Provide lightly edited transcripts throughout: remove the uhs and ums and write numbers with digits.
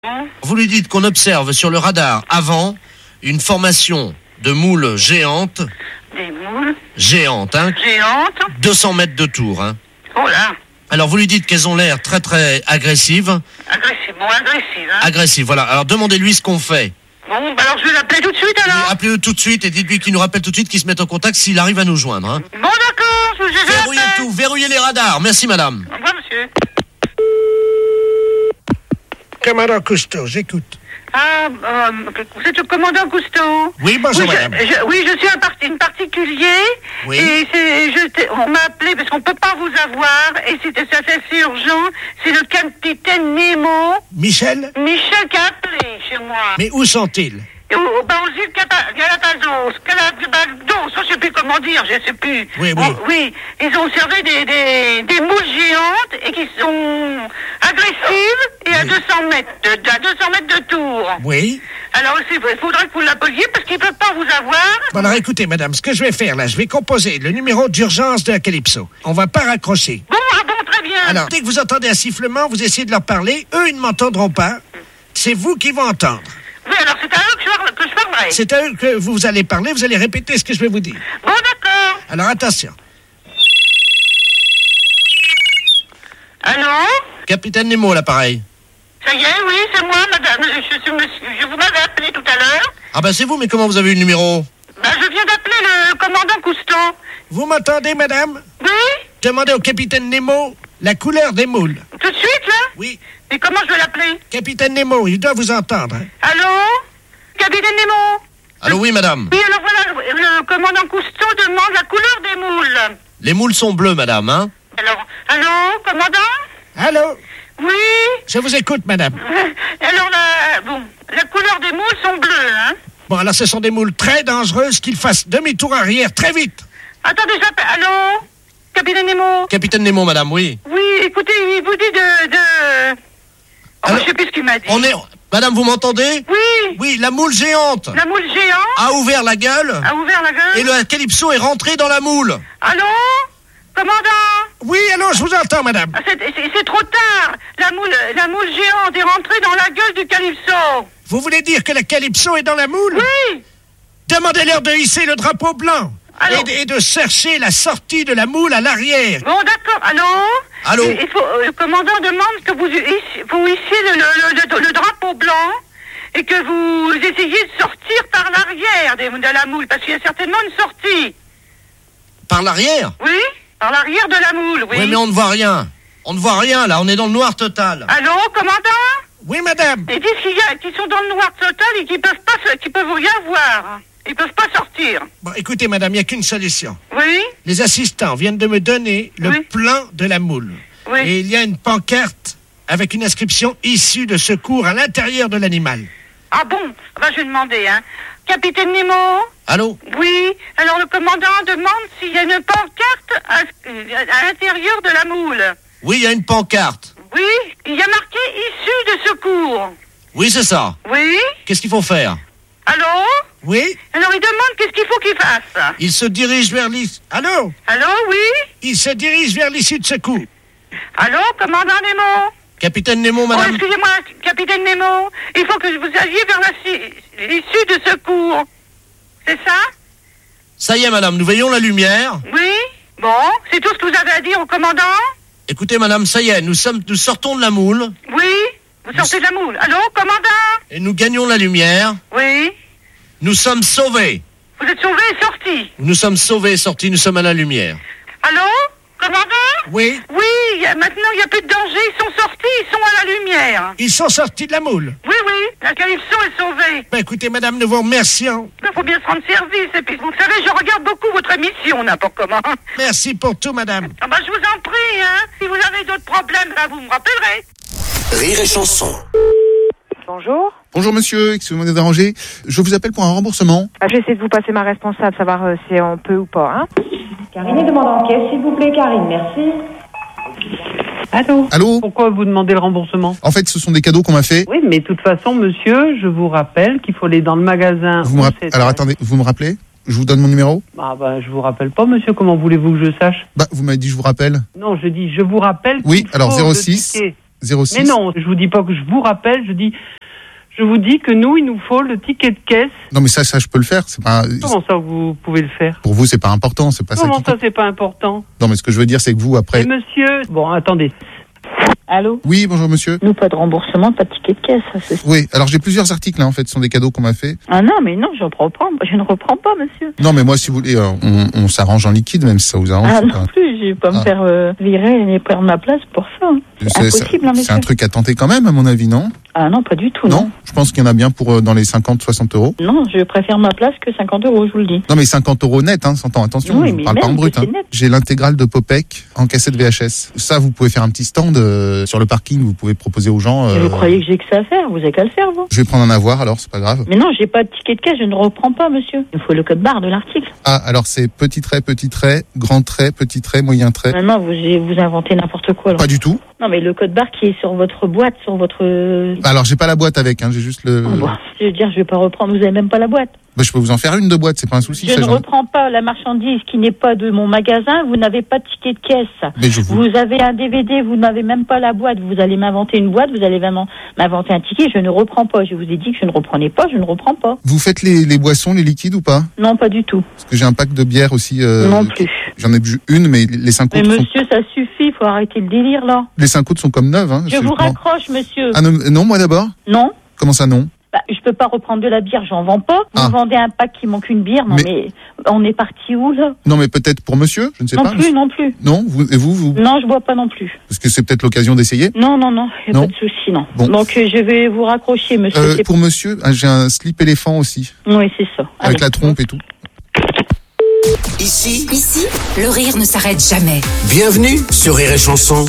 Vous lui dites qu'on observe sur le radar avant une formation de moules géantes. Des moules Géantes, hein. géantes. 200 mètres de tour, hein. Oh là, Alors vous lui dites qu'elles ont l'air très très agressives. agressive, hein. Agressives, voilà. Alors demandez-lui ce qu'on fait. Bon, bah alors je vais l'appeler tout de suite alors. Appelez-le tout de suite et dites-lui qu'il nous rappelle tout de suite, qu'il se mette en contact s'il arrive à nous joindre, hein. Bon d'accord, je vais Verrouillez l'appeler. tout, verrouillez les radars. Merci madame. Au revoir monsieur. Commandant Cousteau, j'écoute. Ah, vous êtes le commandant Cousteau? Oui, bonjour, madame. Oui, je suis un particulier. Oui. Et on m'a appelé parce qu'on peut pas vous avoir. Et ça c'est urgent. C'est le capitaine Nemo. Michel? Michel qui a appelé chez moi. Mais où sont-ils? Aux îles Galapagos, je sais plus comment dire, je sais plus. Oui. Oui, ils ont observé des moules géantes et qui sont agressives et à 200 mètres de tour. Oui. Alors, il faudrait que vous l'appeliez parce qu'ils ne peuvent pas vous avoir. Bon, alors écoutez, madame, ce que je vais faire là, je vais composer le numéro d'urgence de la Calypso. On va pas raccrocher. Bon, très bien. Alors, dès que vous entendez un sifflement, vous essayez de leur parler. Eux, ils ne m'entendront pas. C'est vous qui vont entendre. Oui, alors c'est à eux que je parlerai. C'est à eux que vous allez parler, vous allez répéter ce que je vais vous dire. Bon, d'accord. Alors, attention. Allô? Capitaine Nemo, l'appareil. Ça y est, oui, c'est moi, madame. Je vous m'avais appelé tout à l'heure. Ah ben c'est vous, mais comment vous avez eu le numéro? Je viens d'appeler le commandant Cousteau. Vous m'entendez, madame? Oui? Demandez au capitaine Nemo la couleur des moules. Tout de suite, là? Oui. Et comment je vais l'appeler? Capitaine Nemo, il doit vous entendre. Hein. Allô? Capitaine Nemo? Allô, oui madame. Oui, alors voilà, le commandant Cousteau demande la couleur des moules. Les moules sont bleues, madame, hein. Alors, allô, commandant? Allô? Oui? Je vous écoute, madame. Alors, la couleur des moules sont bleues, hein? Bon, alors ce sont des moules très dangereuses qu'ils fassent demi-tour arrière très vite. Attendez, j'appelle. Allô? Capitaine Nemo? Capitaine Nemo, madame, oui. Oui, écoutez, il vous dit Alors, je sais plus ce qu'il m'a dit. Madame, vous m'entendez? Oui, Oui, la moule géante la moule géante a ouvert la gueule a ouvert la gueule. et le Calypso est rentré dans la moule. Allô? Commandant? Oui, allô, je vous entends, madame. C'est trop tard. La moule géante est rentrée dans la gueule du Calypso. Vous voulez dire que la Calypso est dans la moule? Oui. Demandez-leur de hisser le drapeau blanc Allô? et de chercher la sortie de la moule à l'arrière. Bon, d'accord. Allô? Allô? Le commandant demande que vous hissiez le drapeau blanc et que vous essayiez de sortir par l'arrière de la moule, parce qu'il y a certainement une sortie. Par l'arrière? Oui? Par l'arrière de la moule, oui. Oui, mais on ne voit rien. On ne voit rien, là. On est dans le noir total. Allô, commandant? Oui, madame. Ils disent qu'ils sont dans le noir total et qu'ils peuvent rien voir. Ils peuvent pas sortir. Bon, écoutez, madame, il n'y a qu'une solution. Oui? Les assistants viennent de me donner le Oui. plan de la moule. Oui. Et il y a une pancarte avec une inscription issue de secours à l'intérieur de l'animal. Ah bon? Je vais demander, hein. Capitaine Nemo? Allô? Oui. Alors le commandant demande s'il y a une pancarte à l'intérieur de la moule. Oui, il y a une pancarte. Oui? Il y a marqué issue de secours. Oui, c'est ça. Oui? Qu'est-ce qu'il faut faire? Allô? Oui? Alors il demande qu'est-ce qu'il faut qu'il fasse. Il se dirige vers l'issue. Allô? Allô, oui? Il se dirige vers l'issue de secours. Allô, commandant Nemo? Capitaine Nemo, Oh, madame. excusez-moi, capitaine Nemo. Il faut que vous alliez vers l'issue de secours. C'est ça? Ça y est, madame, nous voyons la lumière. Oui? Bon, c'est tout ce que vous avez à dire au commandant? Écoutez, madame, ça y est, nous sortons de la moule Oui? Vous sortez de la moule. Allô, commandant? et nous gagnons la lumière. Oui? Nous sommes sauvés. Vous êtes sauvé et sorti. Nous sommes sauvés et sortis, nous sommes à la lumière. Allô? Commandant? Oui? Oui, maintenant il n'y a plus de danger, ils sont sortis, ils sont à la lumière. Ils sont sortis de la moule. Oui, la Calypso est sauvée. Ben, écoutez, madame, nous vous remercions. Il faut bien se rendre service, et puis vous savez, je regarde beaucoup votre émission, n'importe comment. Merci pour tout, madame. Je vous en prie, hein. Si vous avez d'autres problèmes, vous me rappellerez. Rire et chanson. Bonjour. Bonjour monsieur, excusez-moi de vous déranger. Je vous appelle pour un remboursement. Je vais essayer de vous passer ma responsable, savoir si on peut ou pas. Hein. Karine demande en caisse, s'il vous plaît, Karine, merci. Allô? Allô? Pourquoi vous demandez le remboursement? En fait, ce sont des cadeaux qu'on m'a fait. Oui, mais de toute façon, monsieur, je vous rappelle qu'il faut aller dans le magasin. Alors attendez, vous me rappelez? Je vous donne mon numéro? Je vous rappelle pas, monsieur. Comment voulez-vous que je sache? Vous m'avez dit je vous rappelle. Non, je dis je vous rappelle. Oui, qu'il alors faut 06. le ticket. 06. Mais non, je vous dis pas que je vous rappelle, je vous dis que nous, il nous faut le ticket de caisse. Non, mais ça, je peux le faire. C'est pas. Comment ça, vous pouvez le faire? Pour vous, c'est pas important. C'est pas Comment ça. ça, c'est pas important? Non, mais ce que je veux dire, c'est que vous, après. Et monsieur, bon, attendez. Allô? Oui, bonjour monsieur. Nous, pas de remboursement, pas de ticket de caisse. Ça, c'est... Oui, alors j'ai plusieurs articles, en fait, ce sont des cadeaux qu'on m'a fait. Ah non, mais non, je ne reprends pas, monsieur. Non, mais moi, si vous voulez, on s'arrange en liquide, même si ça vous arrange. Ah non plus, je vais pas me faire virer et prendre ma place pour ça. C'est impossible, hein, monsieur. C'est un truc à tenter quand même, à mon avis, non? Ah non, pas du tout, non. Je pense qu'il y en a bien pour dans les 50-60 euros. Non, je préfère ma place que 50 euros, je vous le dis. Non, mais 50 euros net, hein, s'entend. Attention, oui, je ne parle pas en brut. Hein. J'ai l'intégrale de Popek en cassette VHS. Ça, vous pouvez faire un petit stand sur le parking, vous pouvez proposer aux gens. Vous croyez que j'ai que ça à faire? Vous avez qu'à le faire, vous. Je vais prendre un avoir, alors, c'est pas grave. Mais non, j'ai pas de ticket de caisse, je ne reprends pas, monsieur. Il me faut le code barre de l'article. Ah, alors c'est petit trait, grand trait, petit trait, moyen trait. Non, vous inventez n'importe quoi, alors. Pas du tout. Non, mais le code barre qui est sur votre boîte, sur votre... Alors, j'ai pas la boîte avec, hein, j'ai juste le... Oh, bon, je veux dire, je vais pas reprendre, vous avez même pas la boîte. Bah, je peux vous en faire une de boîte, c'est pas un souci. Je ne reprends pas la marchandise qui n'est pas de mon magasin, vous n'avez pas de ticket de caisse. Mais vous avez un DVD, vous n'avez même pas la boîte, vous allez m'inventer une boîte, vous allez vraiment m'inventer un ticket, je ne reprends pas. Je vous ai dit que je ne reprenais pas, je ne reprends pas. Vous faites les boissons, les liquides ou pas? Non, pas du tout. Parce que j'ai un pack de bière aussi. Non plus. J'en ai bu une, mais les 5 autres. Mais monsieur, ça suffit, il faut arrêter le délire là. Les 5 autres sont comme neuves. Hein, je vous raccroche, monsieur. Ah non, moi d'abord? Non. Comment ça, non? Bah, je peux pas reprendre de la bière, j'en vends pas. Vous vendez un pack qui manque une bière, non mais on est parti où là? Non, mais peut-être pour monsieur, je ne sais pas. Non plus. Non, vous? Non, je bois pas non plus. Parce que c'est peut-être l'occasion d'essayer? Non, y a pas de souci, non. Bon. Donc je vais vous raccrocher, monsieur. Pour monsieur, j'ai un slip éléphant aussi. Oui, c'est ça. Avec la trompe et tout. Ici, le rire ne s'arrête jamais. Bienvenue sur Rire et Chanson.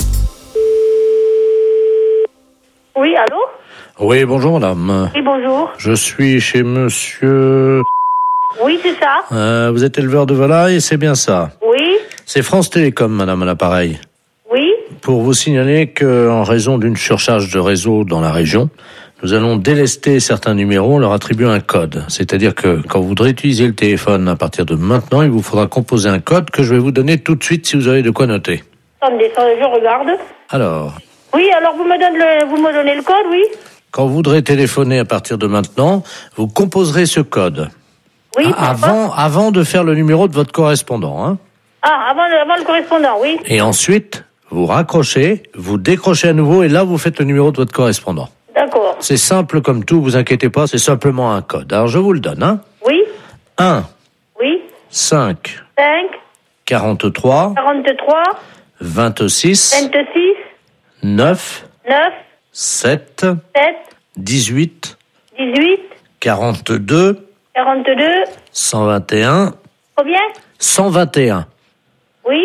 Oui, allô? Oui, bonjour madame. Oui, bonjour. Je suis chez monsieur... Oui, c'est ça. Vous êtes éleveur de volailles, c'est bien ça? Oui. C'est France Télécom, madame, à l'appareil. Oui. Pour vous signaler qu'en raison d'une surcharge de réseau dans la région, nous allons délester certains numéros, leur attribuer un code. C'est-à-dire que quand vous voudrez utiliser le téléphone à partir de maintenant, il vous faudra composer un code que je vais vous donner tout de suite si vous avez de quoi noter. Attendez, je regarde. Alors... Oui, alors vous me donnez le code, oui? Quand vous voudrez téléphoner à partir de maintenant, vous composerez ce code. Oui, avant de faire le numéro de votre correspondant. Hein. Ah, avant le correspondant, oui. Et ensuite, vous raccrochez, vous décrochez à nouveau et là, vous faites le numéro de votre correspondant. D'accord. C'est simple comme tout, vous inquiétez pas, c'est simplement un code. Alors, je vous le donne. Hein. Oui. 1. Oui. 5. 5. 43. 43. 26. 26. 9. 9. 7. 7. 18. 18. 42. 42. 121. Combien? 121. Oui.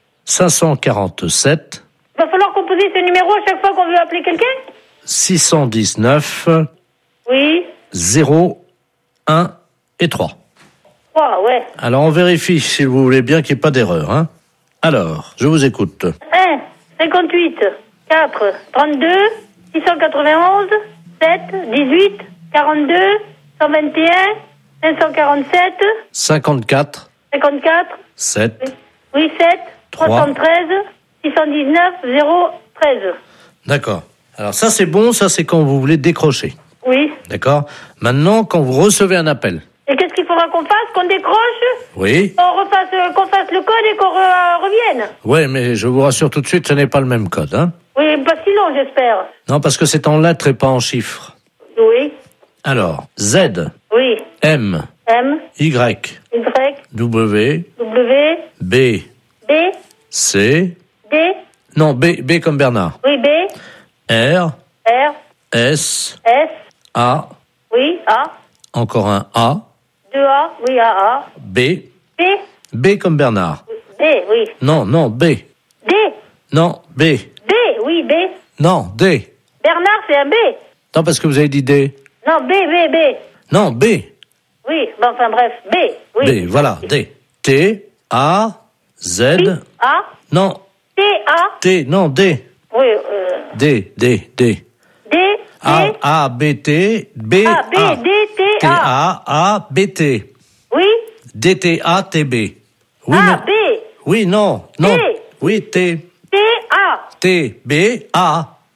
547. Il va falloir composer ce numéro à chaque fois qu'on veut appeler quelqu'un? 619. Oui. 0, 1 et 3. Ah, ouais. Alors, on vérifie, si vous voulez bien, qu'il n'y ait pas d'erreur. Hein. Alors, je vous écoute. 1, 58, 4, 32, 691, 7, 18, 42, 121, 547, 54, 54, 7, oui, 7, 3, 313, 619, 0, 13. D'accord. Alors ça c'est bon, ça c'est quand vous voulez décrocher. Oui. D'accord. Maintenant, quand vous recevez un appel. Et qu'est-ce qu'il faudra qu'on fasse? Qu'on décroche? Oui. Qu'on fasse le code et qu'on revienne? Oui, mais je vous rassure tout de suite, ce n'est pas le même code. Hein. Oui, pas si long, j'espère. Non, parce que c'est en lettres et pas en chiffres. Oui. Alors, Z. Oui. M. M. Y. Y. W. W. B. B. C. D. Non, B comme Bernard. Oui, B. R. R. S. S. A. Oui, A. Encore un A. 2A. Oui, A. B. B. B comme Bernard. D, oui. Non, B. D. Non, B. D, oui, B. Non, D. Bernard, c'est un B. Non, parce que vous avez dit D. Non, B. Non, B. Oui, bon, enfin bref, B. Oui. B, voilà, D. T, A, Z. Oui, A. Non. T, A. T, non, D. Oui, D. D. A, B, T, B, A. B, D, T, T, A. A, B, T. Oui. D, T, A, T, B. Oui, A, non. B. Oui, non. T. Oui, T. T, A. T, B, A.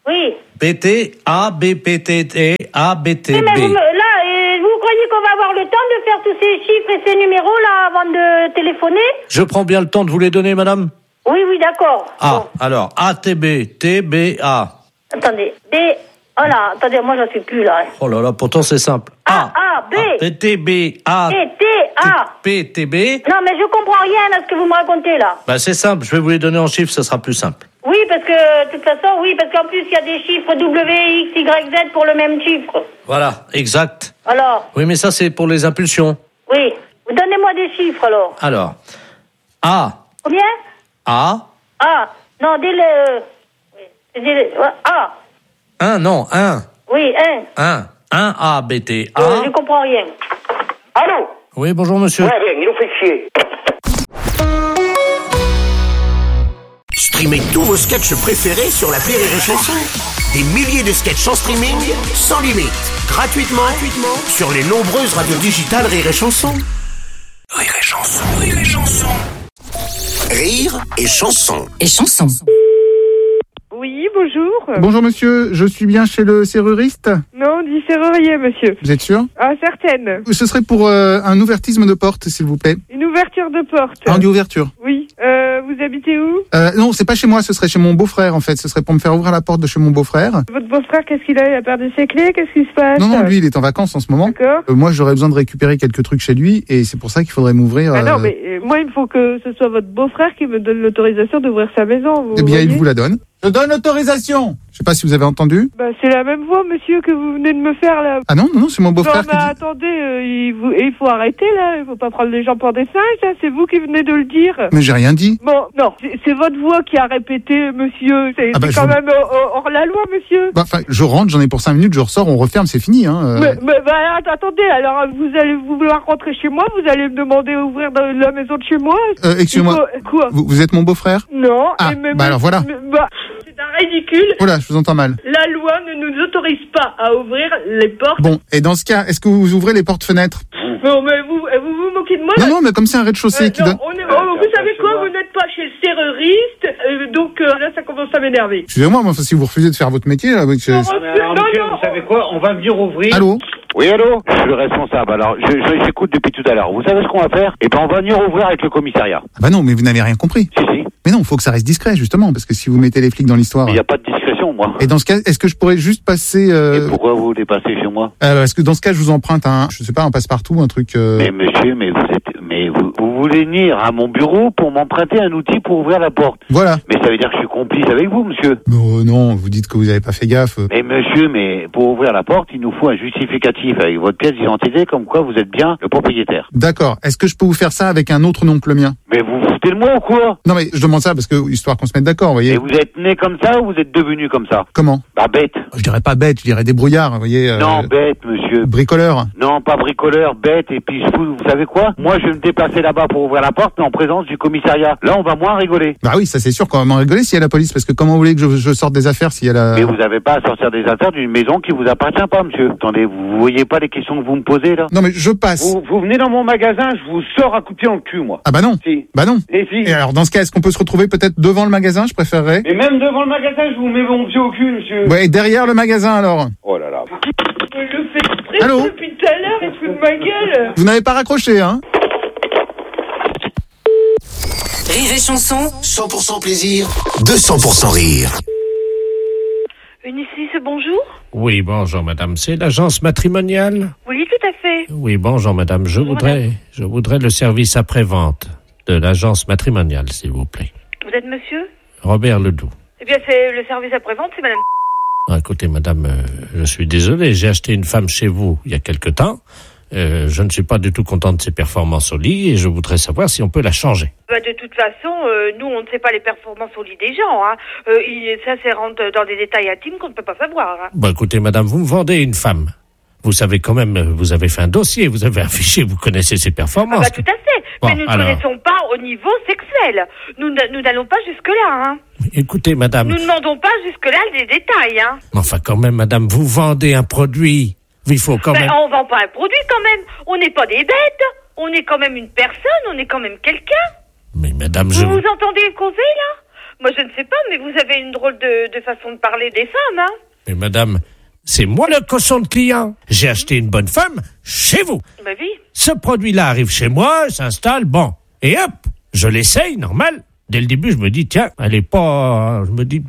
Oui. BT, A, B, P, T, T, A, B, T, Oui, B. mais vous croyez qu'on va avoir le temps de faire tous ces chiffres et ces numéros-là avant de téléphoner? Je prends bien le temps de vous les donner, madame? Oui, d'accord. Ah, alors, ATB, TBA. Attendez, B... Oh là, attendez, moi j'en suis plus là. Oh là là, pourtant c'est simple. A, B, TB, A, T, A. P, TB. Non, mais je comprends rien à ce que vous me racontez là. Bah c'est simple, je vais vous les donner en chiffres, ça sera plus simple. Oui, parce que, de toute façon, oui, parce qu'en plus, il y a des chiffres W, X, Y, Z pour le même chiffre. Voilà, exact. Alors? Oui, mais ça c'est pour les impulsions. Oui. Donnez-moi des chiffres alors. Alors, A. Combien? A. A. Non, dis-le. A. 1, non, 1. Oui, 1. 1 A, B, T, A. Je comprends rien. Allô? Oui, bonjour monsieur. Ouais, bien, il nous fait chier. Streamez tous vos sketchs préférés sur l'appli Rire et Chanson. Des milliers de sketchs en streaming, sans limite, gratuitement sur les nombreuses radios digitales Rire et Chanson. Rire et Chanson, Rire et Chanson. Rire et Chanson. Et chanson. Oui, bonjour. Bonjour monsieur, je suis bien chez le serruriste? Non, on dit serrurier, monsieur. Vous êtes sûr? Ah, certaine. Ce serait pour un ouvertisme de porte, s'il vous plaît. Une ouverture de porte. Ah, on dit ouverture. Oui. Vous habitez où? Non, c'est pas chez moi, ce serait chez mon beau-frère en fait. Ce serait pour me faire ouvrir la porte de chez mon beau-frère. Votre beau-frère, qu'est-ce qu'il a? Il a perdu ses clés? Qu'est-ce qui se passe? Non, lui, il est en vacances en ce moment. D'accord. Moi, j'aurais besoin de récupérer quelques trucs chez lui et c'est pour ça qu'il faudrait m'ouvrir. Ah non, mais moi, il faut que ce soit votre beau-frère qui me donne l'autorisation d'ouvrir sa maison. Eh bien, il vous la donne. Je donne l'autorisation. Je sais pas si vous avez entendu. Bah, c'est la même voix, monsieur, que vous venez de me faire, là. Ah non, c'est mon beau-frère qui dit... attendez, il faut arrêter, là. Il faut pas prendre les gens pour des singes, là. C'est vous qui venez de le dire. Mais j'ai rien dit. Bon, non. C'est votre voix qui a répété, monsieur. C'est quand même hors la loi, monsieur. Bah, enfin, je rentre, j'en ai pour 5 minutes, je ressors, on referme, c'est fini, hein. Mais attendez, alors, vous allez vouloir rentrer chez moi, vous allez me demander d'ouvrir la maison de chez moi. Excusez-moi. Quoi? Vous êtes mon beau-frère? Non. Ah, alors voilà. C'est un ridicule. Oh là, je vous entends mal. La loi ne nous autorise pas à ouvrir les portes. Bon, et dans ce cas, est-ce que vous ouvrez les portes-fenêtres? Non, mais vous moquez de moi? Non, mais comme c'est un rez-de-chaussée qui donne... vous savez quoi? Vous n'êtes pas chez le serruriste, donc là, ça commence à m'énerver. Excusez-moi, mais si vous refusez de faire votre métier... Là, monsieur, vous savez quoi? On va venir ouvrir... Allô? Oui, allô? Je suis le responsable, alors j'écoute depuis tout à l'heure. Vous savez ce qu'on va faire? Eh ben, on va venir ouvrir avec le commissariat. Ah bah non, mais vous n'avez rien compris. Si. Mais non, faut que ça reste discret, justement, parce que si vous mettez les flics dans l'histoire... Il n'y a pas de discrétion, moi. Et dans ce cas, est-ce que je pourrais juste passer... Et pourquoi vous voulez passer chez moi? Parce que dans ce cas, je vous emprunte un passe-partout, un truc... Mais monsieur, vous voulez venir à mon bureau pour m'emprunter un outil pour ouvrir la porte. Voilà. Mais ça veut dire que je suis complice avec vous, monsieur. Non, vous dites que vous n'avez pas fait gaffe. Mais monsieur, pour ouvrir la porte, il nous faut un justificatif avec votre pièce d'identité comme quoi vous êtes bien le propriétaire. D'accord. Est-ce que je peux vous faire ça avec un autre nom que le mien? Mais vous foutez de moi ou quoi? Non, mais je demande ça parce que, histoire qu'on se mette d'accord, vous voyez. Et vous êtes né comme ça ou vous êtes devenu comme ça? Comment? Bah, bête. Je dirais pas bête, je dirais débrouillard, vous voyez. Non, bête, monsieur. Bricoleur. Non, pas bricoleur, bête. Et puis, vous savez quoi? Moi, je vais me déplacer là-bas pour ouvrir la porte, mais en présence du commissariat. Là, on va moins rigoler. Bah oui, ça c'est sûr qu'on va moins rigoler s'il y a la police, parce que comment vous voulez que je sorte des affaires s'il y a la... Mais vous n'avez pas à sortir des affaires d'une maison qui vous appartient pas, monsieur. Attendez, vous voyez pas les questions que vous me posez, là? Non, mais je passe. Vous venez dans mon magasin, je vous sors à coup de pied dans le cul, moi. Ah bah non. Si. Bah non. Et si. Et alors, dans ce cas, est-ce qu'on peut se retrouver peut-être devant le magasin? Je préférerais. Mais même devant le magasin, je vous mets mon pied au cul, monsieur. Ouais, derrière le magasin, alors. Oh là là. Je le fais exprès. Allô? Depuis tout à l'heure, il se fout de ma gueule. Vous n'avez pas raccroché, hein? Rire et chanson. 100% plaisir, 200% rire. Unicis, bonjour. Oui, bonjour madame, c'est l'agence matrimoniale? Oui, tout à fait. Oui, bonjour madame, je voudrais le service après-vente de l'agence matrimoniale, s'il vous plaît. Vous êtes monsieur? Robert Ledoux. Eh bien, c'est le service après-vente, c'est madame... Écoutez madame, je suis désolé, j'ai acheté une femme chez vous il y a quelque temps. Je ne suis pas du tout content de ses performances au lit et je voudrais savoir si on peut la changer. De toute façon, nous, on ne sait pas les performances au lit des gens. Hein. Ça rentre dans des détails intimes qu'on ne peut pas savoir. Hein. Bon, écoutez, madame, vous me vendez une femme. Vous savez quand même, vous avez fait un dossier, vous avez un fichier, vous connaissez ses performances. Ah bah, tout à fait. Bon, mais nous ne connaissons pas au niveau sexuel. Nous n'allons pas jusque-là. Hein. Écoutez, madame... Nous ne demandons pas jusque-là des détails. Hein. Enfin, quand même, madame, vous vendez un produit. Il faut quand même... On vend pas un produit quand même. On n'est pas des bêtes. On est quand même une personne. On est quand même quelqu'un. Mais madame, Vous entendez causer là? Moi, je ne sais pas, mais vous avez une drôle de façon de parler des femmes, hein. Mais madame, c'est moi le cochon de client. J'ai acheté une bonne femme chez vous. Bah oui. Ce produit-là arrive chez moi, s'installe, bon. Et hop, je l'essaye, normal. Dès le début, je me dis, tiens, elle est pas... Je me dis,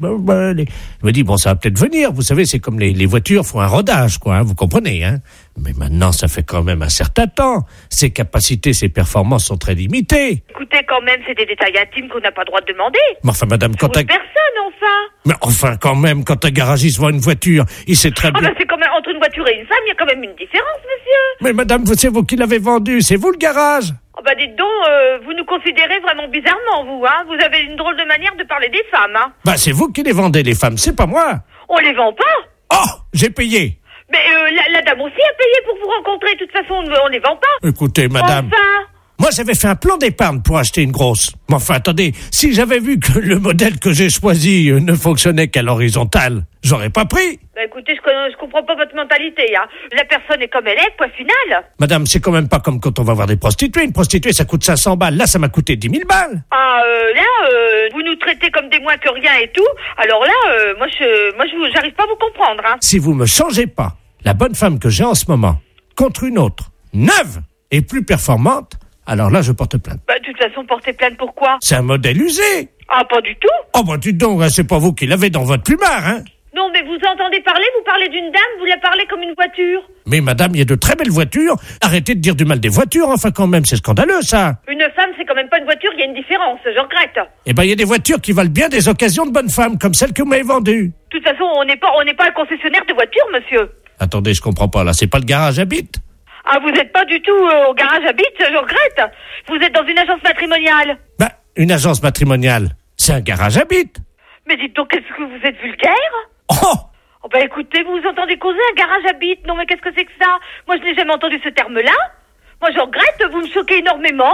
bon, ça va peut-être venir. Vous savez, c'est comme les voitures font un rodage, quoi, hein, vous comprenez, hein. Mais maintenant, ça fait quand même un certain temps. Ses capacités, ses performances sont très limitées. Écoutez, quand même, c'est des détails intimes qu'on n'a pas le droit de demander. Mais enfin, madame, quand Pour personne, enfin. Mais enfin, quand même, quand un garagiste voit une voiture, il sait très bien... Ah bah c'est quand même, entre une voiture et une femme, il y a quand même une différence, monsieur. Mais madame, c'est vous qui l'avez vendu, c'est vous le garage. Oh bah dites donc, vous nous considérez vraiment bizarrement, vous, hein. Vous avez une drôle de manière de parler des femmes, hein. Bah c'est vous qui les vendez, les femmes, c'est pas moi. On les vend pas. Oh, j'ai payé. Mais la dame aussi a payé pour vous rencontrer, de toute façon, on les vend pas. Écoutez, madame... Enfin... Moi, j'avais fait un plan d'épargne pour acheter une grosse. Mais enfin, attendez, si j'avais vu que le modèle que j'ai choisi ne fonctionnait qu'à l'horizontale, j'aurais pas pris. Bah écoutez, je comprends pas votre mentalité, hein. La personne est comme elle est, point final. Madame, c'est quand même pas comme quand on va voir des prostituées. Une prostituée, ça coûte 500 balles. Là, ça m'a coûté 10 000 balles. Ah, là, vous nous traitez comme des moins que rien et tout. Alors là, moi, j'arrive pas à vous comprendre, hein. Si vous me changez pas la bonne femme que j'ai en ce moment contre une autre, neuve et plus performante, alors là, je porte plainte. Bah, de toute façon, porter plainte pourquoi? C'est un modèle usé. Ah, pas du tout. Oh, bah, dites donc, c'est pas vous qui l'avez dans votre plumard, hein. Non, mais vous entendez parler, vous parlez d'une dame, vous la parlez comme une voiture. Mais madame, il y a de très belles voitures. Arrêtez de dire du mal des voitures, enfin, quand même, c'est scandaleux, ça. Une femme, c'est quand même pas une voiture, il y a une différence, je regrette. Eh ben, il y a des voitures qui valent bien des occasions de bonnes femmes, comme celle que vous m'avez vendue. De toute façon, on n'est pas un concessionnaire de voitures, monsieur. Attendez, je comprends pas, là, c'est pas le garage Habit? Ah, vous n'êtes pas du tout au garage Habit, je regrette. Vous êtes dans une agence matrimoniale. Bah, une agence matrimoniale, c'est un garage Habit. Mais dites donc, est-ce que vous êtes vulgaire? Oh, bah écoutez, vous entendez causer un garage Habit. Non, mais qu'est-ce que c'est que ça? Moi, je n'ai jamais entendu ce terme-là. Moi, je regrette, vous me choquez énormément.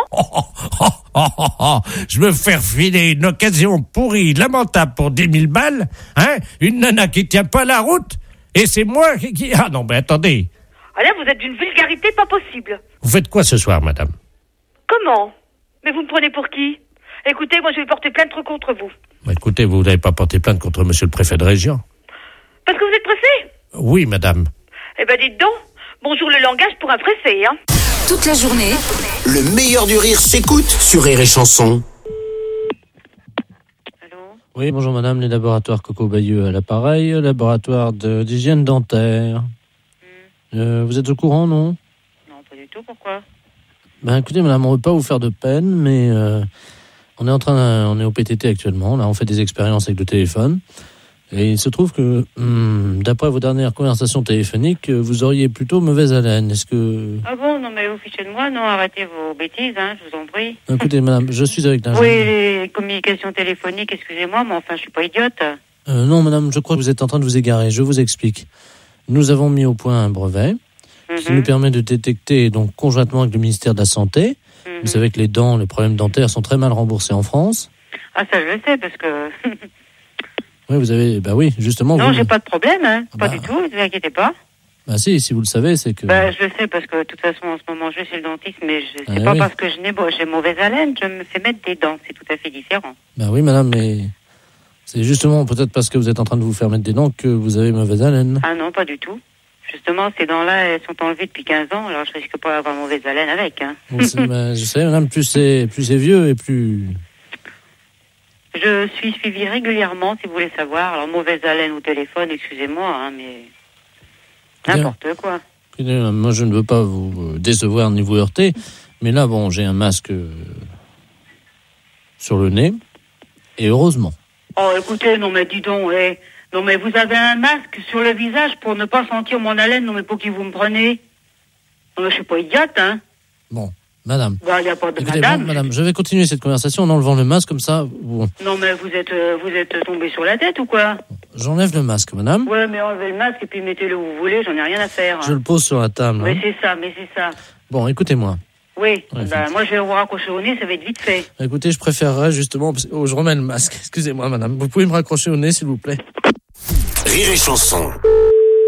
Je me fais refiler une occasion pourrie, lamentable pour 10 000 balles, hein? Une nana qui tient pas la route, et c'est moi qui... Ah non, mais attendez. Ah là, vous êtes d'une vulgarité pas possible. Vous faites quoi ce soir, madame? Comment? Mais vous me prenez pour qui? Écoutez, moi, je vais porter plainte contre vous. Bah, écoutez, vous n'avez pas porté plainte contre monsieur le préfet de région? Parce que vous êtes préfet? Oui, madame. Eh ben, dites donc, bonjour le langage pour un préfet, hein. Toute la journée, le meilleur du rire s'écoute sur Rire et Chanson. Oui, bonjour madame, les laboratoires Coco Bayeux à l'appareil, laboratoire d'hygiène dentaire. Vous êtes au courant, non? Non, pas du tout, pourquoi? Ben écoutez madame, on ne veut pas vous faire de peine, mais on est au PTT actuellement, là on fait des expériences avec le téléphone. Et il se trouve que, d'après vos dernières conversations téléphoniques, vous auriez plutôt mauvaise haleine. Est-ce que... Ah bon, non mais vous fichez de moi, non, arrêtez vos bêtises, hein, je vous en prie. Écoutez madame, je suis avec l'ingénieur. Oui, les communications téléphoniques, excusez-moi, mais enfin je suis pas idiote. Non madame, je crois que vous êtes en train de vous égarer, je vous explique. Nous avons mis au point un brevet qui nous permet de détecter, donc conjointement avec le ministère de la Santé, vous savez que les problèmes dentaires sont très mal remboursés en France. Ah ça je le sais, parce que... Oui, vous avez... Bah oui, justement... Non, j'ai pas de problème, hein. Pas du tout, ne vous inquiétez pas. Bah si vous le savez, c'est que... Bah je le sais, parce que de toute façon, en ce moment, je vais chez le dentiste, mais c'est pas parce que j'ai mauvaise haleine, je me fais mettre des dents, c'est tout à fait différent. Bah oui, madame, mais... C'est justement peut-être parce que vous êtes en train de vous faire mettre des dents que vous avez mauvaise haleine. Ah non, pas du tout. Justement, ces dents-là, elles sont enlevées depuis 15 ans, alors je risque pas d'avoir mauvaise haleine avec, hein. Je sais, madame, plus c'est vieux et plus... Je suis suivie régulièrement, si vous voulez savoir. Alors, mauvaise haleine au téléphone, excusez-moi, hein, mais... N'importe quoi. Écoutez, moi, je ne veux pas vous décevoir ni vous heurter, mais là, bon, j'ai un masque sur le nez, et heureusement. Oh, écoutez, non, mais dis donc, non, mais vous avez un masque sur le visage pour ne pas sentir mon haleine, non, mais pour qui vous me prenez? Non, mais je suis pas idiote, hein. Bon. Madame. Bah, y a pas de écoutez, madame. Bon, madame, je vais continuer cette conversation en enlevant le masque comme ça. Non, mais vous êtes tombé sur la tête ou quoi? J'enlève le masque, madame. Ouais, mais enlevez le masque et puis mettez-le où vous voulez, j'en ai rien à faire. Je le pose sur la table. Mais c'est ça. Bon, écoutez-moi. Oui, moi je vais vous raccrocher au nez, ça va être vite fait. Écoutez, je préférerais justement... je remets le masque. Excusez-moi, madame. Vous pouvez me raccrocher au nez, s'il vous plaît? Rire et Chanson.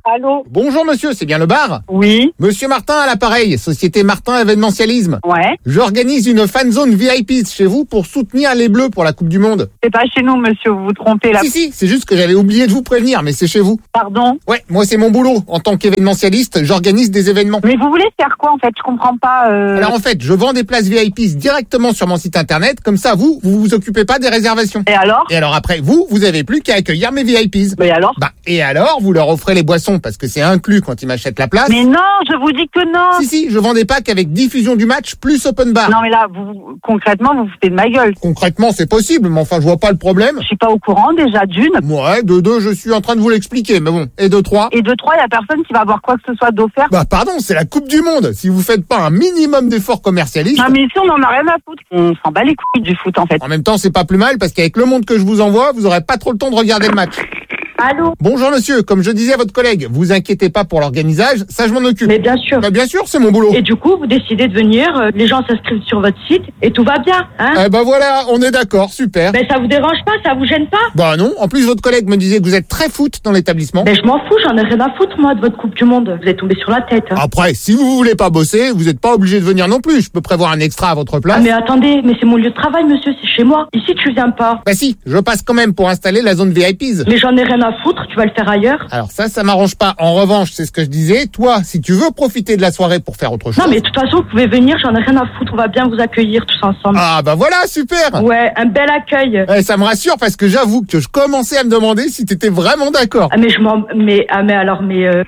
Allô? Bonjour monsieur, c'est bien le bar? Oui. Monsieur Martin à l'appareil, société Martin événementialisme. Ouais. J'organise une fan zone VIP chez vous pour soutenir les Bleus pour la Coupe du Monde. C'est pas chez nous, monsieur, vous vous trompez là. Si, c'est juste que j'avais oublié de vous prévenir, mais c'est chez vous. Pardon? Ouais, moi c'est mon boulot. En tant qu'événementialiste, j'organise des événements. Mais vous voulez faire quoi en fait? Je comprends pas. Alors en fait, je vends des places VIP directement sur mon site internet, comme ça vous vous occupez pas des réservations. Et alors? Et alors après, vous avez plus qu'à accueillir mes VIPs. Mais alors? Et alors, vous leur offrez les boissons parce que c'est inclus quand ils m'achètent la place. Mais non, je vous dis que non. Si, je vends des packs avec diffusion du match plus open bar. Non mais là, concrètement, vous vous foutez de ma gueule. Concrètement, c'est possible, mais enfin, je vois pas le problème. Je suis pas au courant déjà d'une. Ouais, de deux, je suis en train de vous l'expliquer, mais bon. Et de trois? Et de trois, il y a personne qui va avoir quoi que ce soit d'offert. Pardon, c'est la Coupe du Monde. Si vous faites pas un minimum d'efforts commercialistes. Non mais ici, on en a rien à foutre. On s'en bat les couilles du foot en fait. En même temps, c'est pas plus mal parce qu'avec le monde que je vous envoie, vous aurez pas trop le temps de regarder le match. Allô? Bonjour monsieur, comme je disais à votre collègue, vous inquiétez pas pour l'organisage, ça je m'en occupe. Mais bien sûr. Bien sûr, c'est mon boulot. Et du coup, vous décidez de venir, les gens s'inscrivent sur votre site et tout va bien, hein? Voilà, on est d'accord, super. Mais ça vous dérange pas, ça vous gêne pas? Non, en plus votre collègue me disait que vous êtes très foot dans l'établissement. Je m'en fous, j'en ai rien à foutre moi de votre Coupe du Monde. Vous êtes tombé sur la tête. Après, si vous voulez pas bosser, vous êtes pas obligé de venir non plus. Je peux prévoir un extra à votre place. Mais attendez, mais c'est mon lieu de travail monsieur, c'est chez moi. Ici tu viens pas. Si, je passe quand même pour installer la zone VIPs. Mais j'en ai rien à foutre, tu vas le faire ailleurs. Alors ça m'arrange pas. En revanche, c'est ce que je disais. Toi, si tu veux profiter de la soirée pour faire autre chose. Non mais de toute façon, vous pouvez venir, j'en ai rien à foutre. On va bien vous accueillir tous ensemble. Voilà, super. Ouais, un bel accueil. Ça me rassure parce que j'avoue que je commençais à me demander si t'étais vraiment d'accord. Mais alors.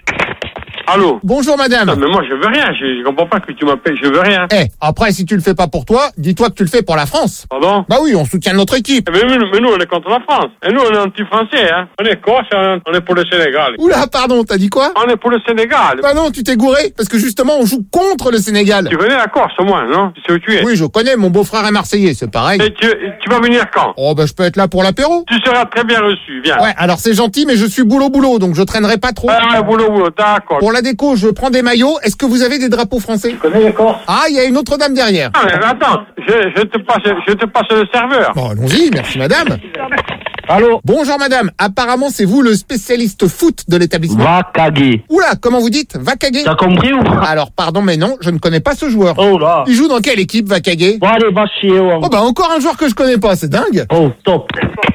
Allô? Bonjour madame. Non, mais moi je veux rien, je comprends pas que tu m'appelles, je veux rien. Après si tu le fais pas pour toi, dis-toi que tu le fais pour la France. Pardon? Oui, on soutient notre équipe. Mais nous on est contre la France. Et nous on est anti-français, hein. On est corse, on est pour le Sénégal. Oula, pardon, t'as dit quoi? On est pour le Sénégal. Non, tu t'es gouré, parce que justement on joue contre le Sénégal. Tu connais la Corse au moins, non? Tu sais où tu es? Oui, je connais, mon beau-frère est marseillais, c'est pareil. Et tu vas venir quand? Je peux être là pour l'apéro. Tu seras très bien reçu, viens. Ouais, alors c'est gentil, mais je suis boulot, donc je traînerai pas trop. Boulot, d'accord. Pour la déco, je prends des maillots. Est-ce que vous avez des drapeaux français? Je connais les Corses. Il y a une autre dame derrière. Mais attends, je te passe le serveur. Allons-y, merci madame. Allô? Bonjour madame, apparemment c'est vous le spécialiste foot de l'établissement. Vakage. Oula, comment vous dites? Vakage? T'as compris ou pas? Alors pardon mais non, je ne connais pas ce joueur. Oh là. Il joue dans quelle équipe, Vakage? Allez, va chier. Encore un joueur que je connais pas, c'est dingue. Oh, top.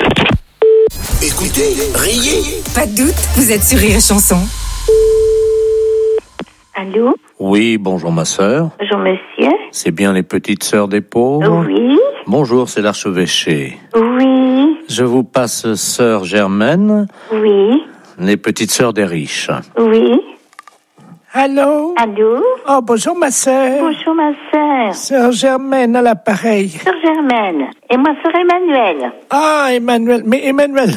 Écoutez, riez. Pas de doute, vous êtes sur Rire et Chanson. Allô? Oui, bonjour ma sœur. Bonjour monsieur. C'est bien les petites sœurs des pauvres? Oui. Bonjour, c'est l'archevêché. Oui. Je vous passe sœur Germaine. Oui. Les petites sœurs des riches. Oui. Allô? Allô? Oh, bonjour ma sœur. Bonjour ma sœur. Sœur Germaine à l'appareil. Sœur Germaine. Et moi, sœur Emmanuel. Emmanuel. Mais Emmanuel,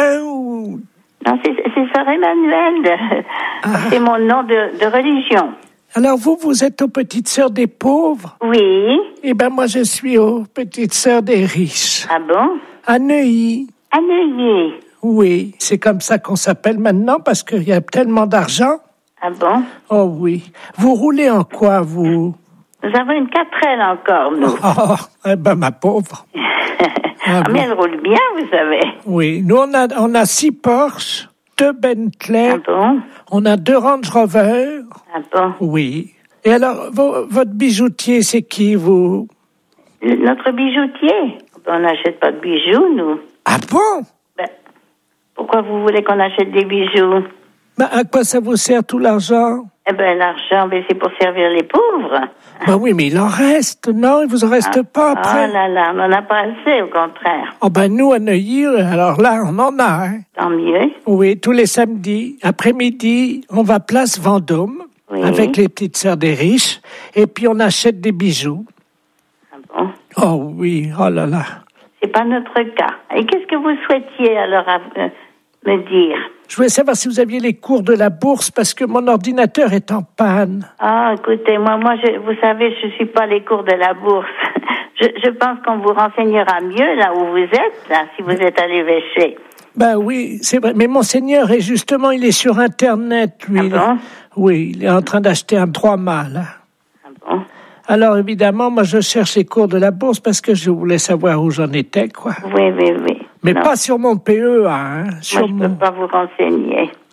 Non, c'est sœur Emmanuel. C'est mon nom de religion. Alors vous êtes aux petites sœurs des pauvres? Oui. Moi je suis aux petites sœurs des riches. Ah bon? À Neuilly. À Neuilly. Oui, c'est comme ça qu'on s'appelle maintenant parce qu'il y a tellement d'argent. Ah bon? Oh oui. Vous roulez en quoi, vous? Nous avons une 4L encore, nous. Ma pauvre. Mais elle roule bien, vous savez. Oui, nous on a 6 Porsche, 2 Bentley. Ah bon? On a 2 Range Rover. Ah bon? Oui. Et alors, votre bijoutier, c'est qui, vous? Notre bijoutier? On n'achète pas de bijoux, nous. Ah bon? Pourquoi vous voulez qu'on achète des bijoux? À quoi ça vous sert tout l'argent? L'argent, c'est pour servir les pauvres. Oui, mais il en reste, non? Il vous en reste pas après? Oh là là, on n'en a pas assez, au contraire. Nous, à Neuilly, alors là, on en a, hein. Tant mieux. Oui, tous les samedis, après-midi, on va place Vendôme, avec les petites sœurs des riches, et puis on achète des bijoux. Ah bon? Oh oui, oh là là. C'est pas notre cas. Et qu'est-ce que vous souhaitiez, alors, me dire? Je voulais savoir si vous aviez les cours de la bourse parce que mon ordinateur est en panne. Écoutez, moi, vous savez, je suis pas les cours de la bourse. Je pense qu'on vous renseignera mieux là où vous êtes, là, si vous êtes à l'évêché. Oui, c'est vrai. Mais Monseigneur il est sur Internet, lui. Ah bon? Oui, il est en train d'acheter un 3 mâts, là. Ah bon? Alors, évidemment, moi, je cherche les cours de la bourse parce que je voulais savoir où j'en étais, quoi. Oui. Mais pas sur mon PEA, hein. Moi, je peux pas vous renseigner.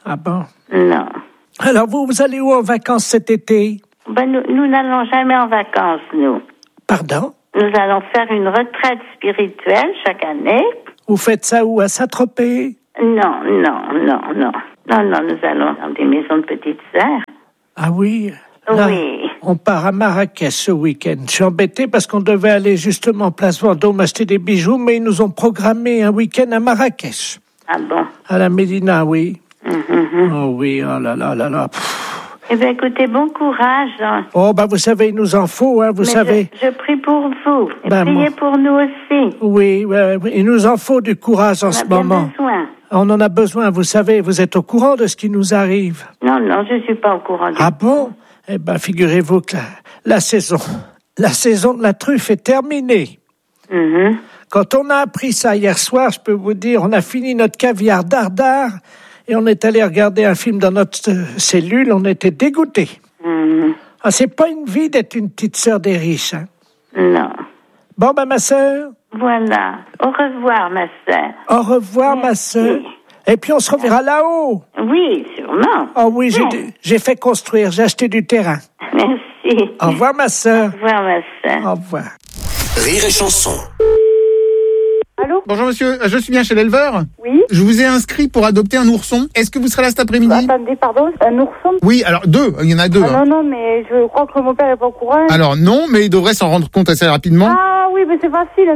Ah bon? Non. Alors vous allez où en vacances cet été? Nous n'allons jamais en vacances, nous. Pardon? Nous allons faire une retraite spirituelle chaque année. Vous faites ça où? À Saint-Tropez? Non, nous allons dans des maisons de petites sœurs. Ah oui? Là, oui. On part à Marrakech ce week-end. Je suis embêté parce qu'on devait aller justement place Vendôme acheter des bijoux, mais ils nous ont programmé un week-end à Marrakech. Ah bon? À la Médina, oui. Oh oui, oh là là là là. Eh bien, écoutez, bon courage. Hein. Oh, vous savez, il nous en faut, vous savez. Je prie pour vous. Et priez pour nous aussi. Oui, il nous en faut du courage en ce moment. Besoin. On en a besoin, vous savez. Vous êtes au courant de ce qui nous arrive? Non, je suis pas au courant. Ah bon? Eh bien, figurez-vous que la saison de la truffe est terminée. Quand on a appris ça hier soir, je peux vous dire, on a fini notre caviar dardard et on est allé regarder un film dans notre cellule, on était dégoûtés. Ah, c'est pas une vie d'être une petite sœur des riches, hein? Non. Bon, ma sœur. Voilà. Au revoir, ma sœur. Au revoir, ma sœur. Et puis on se reverra là-haut. Oui, sûrement. Oh oui, j'ai fait construire, j'ai acheté du terrain. Merci. Au revoir, ma sœur. Au revoir, ma sœur. Au revoir. Rire et chanson. Allô? Bonjour monsieur, je suis bien chez l'éleveur? Oui. Je vous ai inscrit pour adopter un ourson. Est-ce que vous serez là cet après-midi? Attendez, pardon, un ourson? Oui, alors il y en a deux. Non, mais je crois que mon père est pas au courant. Alors non, mais il devrait s'en rendre compte assez rapidement. Ah oui, mais c'est facile.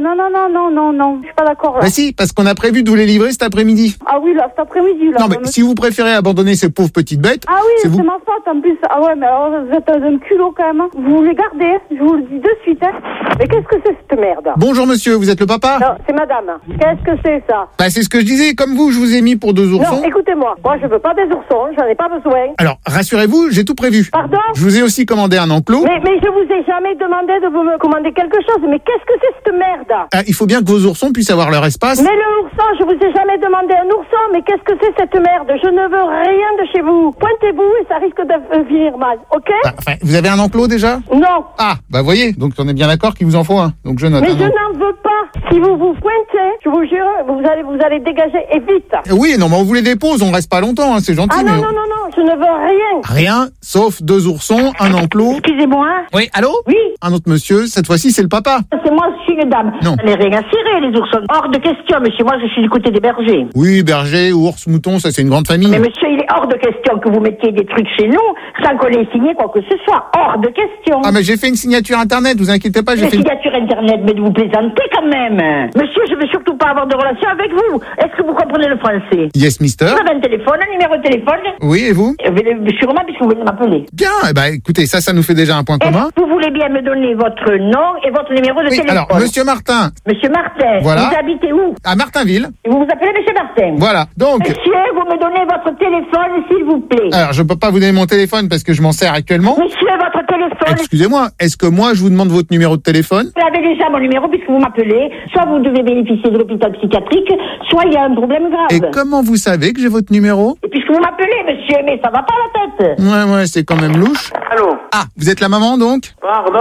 Non, je suis pas d'accord là. Bah si, parce qu'on a prévu de vous les livrer cet après-midi. Ah oui, là, cet après-midi là. Non, mais si vous préférez abandonner ces pauvres petites bêtes... Ah oui, c'est ma faute en plus. Ah ouais, mais alors vous êtes un culot quand même. Vous les gardez, je vous le dis de suite. Mais qu'est-ce que c'est cette merde? Bonjour monsieur, vous êtes le papa? Non, c'est madame. Qu'est-ce que c'est ça? Bah c'est ce que je disais, comme vous, je vous ai mis pour 2 oursons. Non, écoutez-moi, moi je veux pas des oursons, j'en ai pas besoin. Alors, rassurez-vous, j'ai tout prévu. Pardon? Je vous ai aussi commandé un enclos. Mais je vous ai jamais demandé de vous me commander quelque chose. Mais qu'est-ce que c'est cette merde? Ah, il faut bien que vos oursons puissent avoir leur espace. Mais le ourson, je vous ai jamais demandé un ourson. Mais qu'est-ce que c'est cette merde? Je ne veux rien de chez vous. Pointez-vous et ça risque de finir mal, ok? Enfin, vous avez un enclos déjà? Non. Ah, bah voyez, donc on est bien d'accord qu'il vous en faut un. Donc je note. Mais je n'en veux pas. Si vous vous pointez, je vous jure, vous allez dégager et vite. Oui, non, mais on vous les dépose, on reste pas longtemps, hein, c'est gentil. Ah non, je ne veux rien. Rien, sauf 2 oursons, un enclos. Excusez-moi. Oui, allô? Oui. Un autre monsieur, cette fois-ci c'est le papa. C'est moi, je suis une dame. Non. On n'est rien à cirer, les oursons. Hors de question, monsieur. Moi, je suis du côté des bergers. Oui, berger, ours, mouton, ça c'est une grande famille. Mais monsieur, il est hors de question que vous mettiez des trucs chez nous sans qu'on ait signé quoi que ce soit. Hors de question. Ah, mais j'ai fait une signature internet, vous inquiétez pas, j'ai fait signature internet, mais vous plaisantez quand même. Monsieur, je veux surtout pas avoir de relation avec vous. Est-ce que vous comprenez le français? Yes, mister. Vous avez un téléphone, un numéro de téléphone? Oui, et vous? Sûrement, puisque vous venez de m'appeler. Bien, eh ben, écoutez, ça nous fait déjà un point commun. Vous voulez bien me donner votre nom et votre numéro de téléphone? Alors, monsieur Martin. Monsieur Martin. Voilà. Vous habitez où? À Martinville. Et vous vous appelez monsieur Martin? Voilà, donc. Monsieur, vous me donnez votre téléphone, s'il vous plaît. Alors, je peux pas vous donner mon téléphone parce que je m'en sers actuellement. Monsieur, votre téléphone. Excusez-moi, est-ce que moi, je vous demande votre numéro de téléphone? Vous avez déjà mon numéro puisque vous m'appelez. Soit vous devez bénéficier de l'hôpital psychiatrique, soit il y a un problème grave. Et comment vous savez que j'ai votre numéro? Et puisque vous m'appelez, monsieur, mais ça va pas la tête. Ouais, c'est quand même louche. Allô? Ah, vous êtes la maman, donc? Pardon.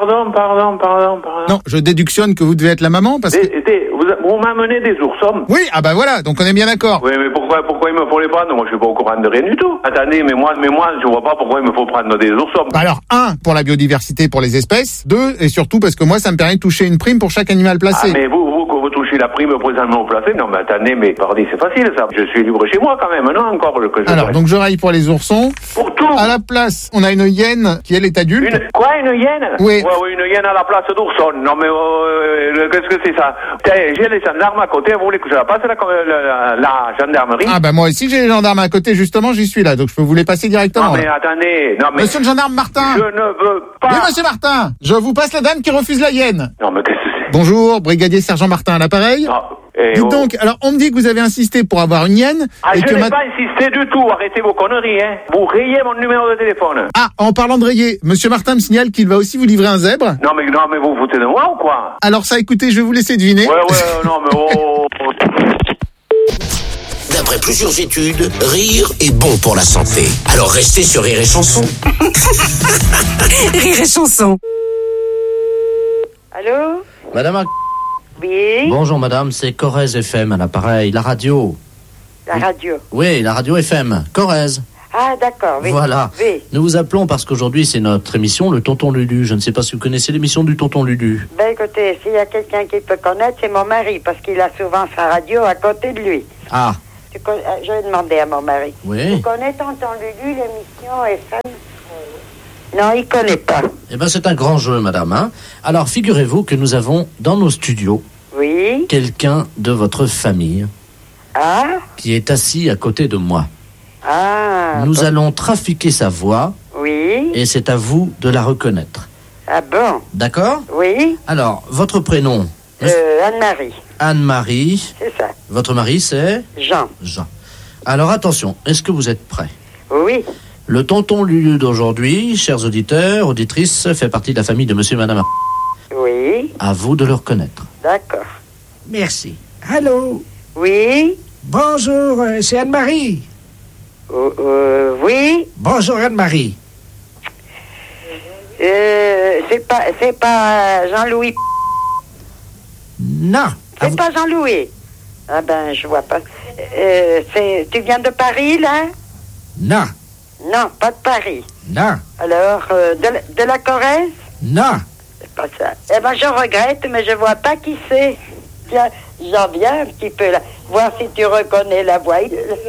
Non, je déductionne que vous devez être la maman parce que... Vous m'amenez des oursons? Oui, ah bah voilà, donc on est bien d'accord. Oui, mais pourquoi il me faut les prendre? Moi, je suis pas au courant de rien du tout. Attendez, mais moi, je vois pas pourquoi il me faut prendre des oursons. Bah alors, 1, pour la biodiversité, pour les espèces. 2, et surtout parce que moi, ça me permet de toucher une prime pour chaque animal placé. Ah, mais vous touchez la prime présentement placée? Non, mais attendez, mais pardon, c'est facile, ça. Je suis libre chez moi, quand même, non, encore que je... Alors, donc je raille pour les oursons. Pour tout. À la place, on a une hyène qui, elle, est adulte. Une hyène? Oui. Ouais, une hyène à la place d'ourson. Non, mais qu'est-ce que c'est ça? J'ai les gendarmes à côté, vous voulez que je la passe la gendarmerie? Ah bah moi aussi j'ai les gendarmes à côté, justement j'y suis là, donc je peux vous les passer directement. Non mais attendez, non mais... Monsieur le gendarme Martin. Je ne veux pas... Oui monsieur Martin, je vous passe la dame qui refuse la hyène. Non mais qu'est-ce que c'est? Bonjour, brigadier sergent Martin à l'appareil. Dites donc, alors on me dit que vous avez insisté pour avoir une hyène. Ah, je n'ai pas insisté du tout, arrêtez vos conneries, hein. Vous rayez mon numéro de téléphone. Ah, en parlant de rayer, monsieur Martin me signale qu'il va aussi vous livrer un zèbre. Non mais vous vous foutez de moi ou quoi? Alors ça, écoutez, je vais vous laisser deviner. Ouais, non mais D'après plusieurs études, rire est bon pour la santé. Alors restez sur Rire et Chanson. Rire et Chanson. Allô? Madame. Oui. Bonjour madame, c'est Corrèze FM à l'appareil, la radio. La radio. Oui, la radio FM, Corrèze. Ah, d'accord, oui. Voilà. Oui. Nous vous appelons parce qu'aujourd'hui, c'est notre émission, le Tonton Lulu. Je ne sais pas si vous connaissez l'émission du Tonton Lulu. Ben, écoutez, s'il y a quelqu'un qui peut connaître, c'est mon mari, parce qu'il a souvent sa radio à côté de lui. Ah. Je vais demander à mon mari. Oui. Tu connais Tonton Lulu, l'émission FM? Non, il connaît pas. Eh bien, c'est un grand jeu, madame. Hein. Alors, figurez-vous que nous avons dans nos studios quelqu'un de votre famille qui est assis à côté de moi. Ah. Nous allons trafiquer sa voix. Oui. Et c'est à vous de la reconnaître. Ah bon? D'accord? Oui. Alors, votre prénom? Anne-Marie. Anne-Marie. C'est ça. Votre mari, c'est? Jean. Jean. Alors, attention, est-ce que vous êtes prêts? Oui. Le Tonton Lulu d'aujourd'hui, chers auditeurs, auditrices, fait partie de la famille de monsieur et madame. Oui. À vous de le reconnaître. D'accord. Merci. Allô? Oui. Bonjour, c'est Anne-Marie. Oui. Bonjour Anne-Marie. C'est pas Jean-Louis. Non. C'est pas Jean-Louis. Ah ben, je vois pas. Tu viens de Paris, là? Non. Non, pas de Paris. Non. Alors, de la Corrèze? Non. C'est pas ça. Eh ben, je regrette, mais je vois pas qui c'est. Tiens, j'en viens un petit peu là. Voir si tu reconnais la voix.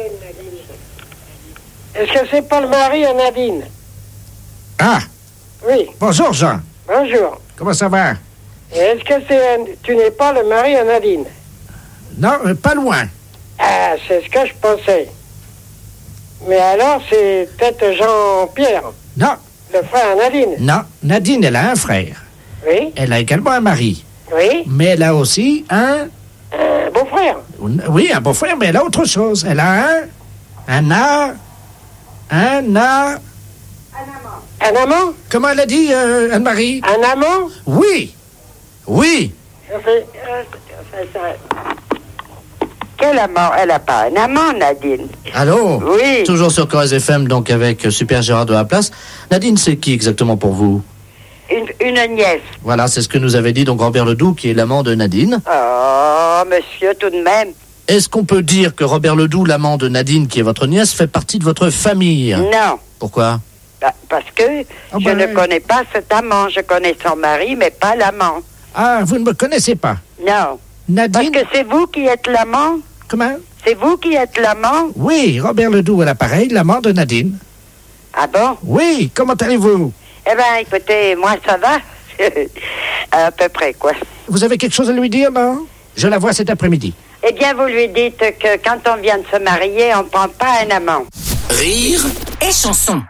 Est-ce que c'est pas le mari à Nadine? Ah. Oui. Bonjour Jean. Bonjour. Comment ça va? Est-ce que tu n'es pas le mari à Nadine? Non, pas loin. Ah, c'est ce que je pensais. Mais alors, c'est peut-être Jean-Pierre. Non. Le frère à Nadine. Non, Nadine, elle a un frère. Oui. Elle a également un mari. Oui. Mais elle a aussi un beau-frère. Oui, un beau-frère, mais elle a autre chose. Elle a un amant. Un amant? Comment elle a dit, Anne-Marie? Un amant? Oui. Oui. Quel amant? Elle n'a pas un amant, Nadine. Allô? Oui. Toujours sur Corrèze FM, donc avec Super Gérard de la Place. Nadine, c'est qui exactement pour vous? Une nièce. Voilà, c'est ce que nous avait dit donc Robert Ledoux, qui est l'amant de Nadine. Oh, monsieur, tout de même. Est-ce qu'on peut dire que Robert Ledoux, l'amant de Nadine, qui est votre nièce, fait partie de votre famille? Non. Pourquoi? Parce que je ne connais pas cet amant. Je connais son mari, mais pas l'amant. Ah, vous ne me connaissez pas? Non. Nadine? Parce que c'est vous qui êtes l'amant? Comment? C'est vous qui êtes l'amant? Oui, Robert Ledoux à l'appareil, l'amant de Nadine. Ah bon? Oui, comment allez-vous? Eh bien, écoutez, moi, ça va. À peu près, quoi. Vous avez quelque chose à lui dire, non? Je la vois cet après-midi. Eh bien, vous lui dites que quand on vient de se marier, on ne prend pas un amant. Rire et chanson.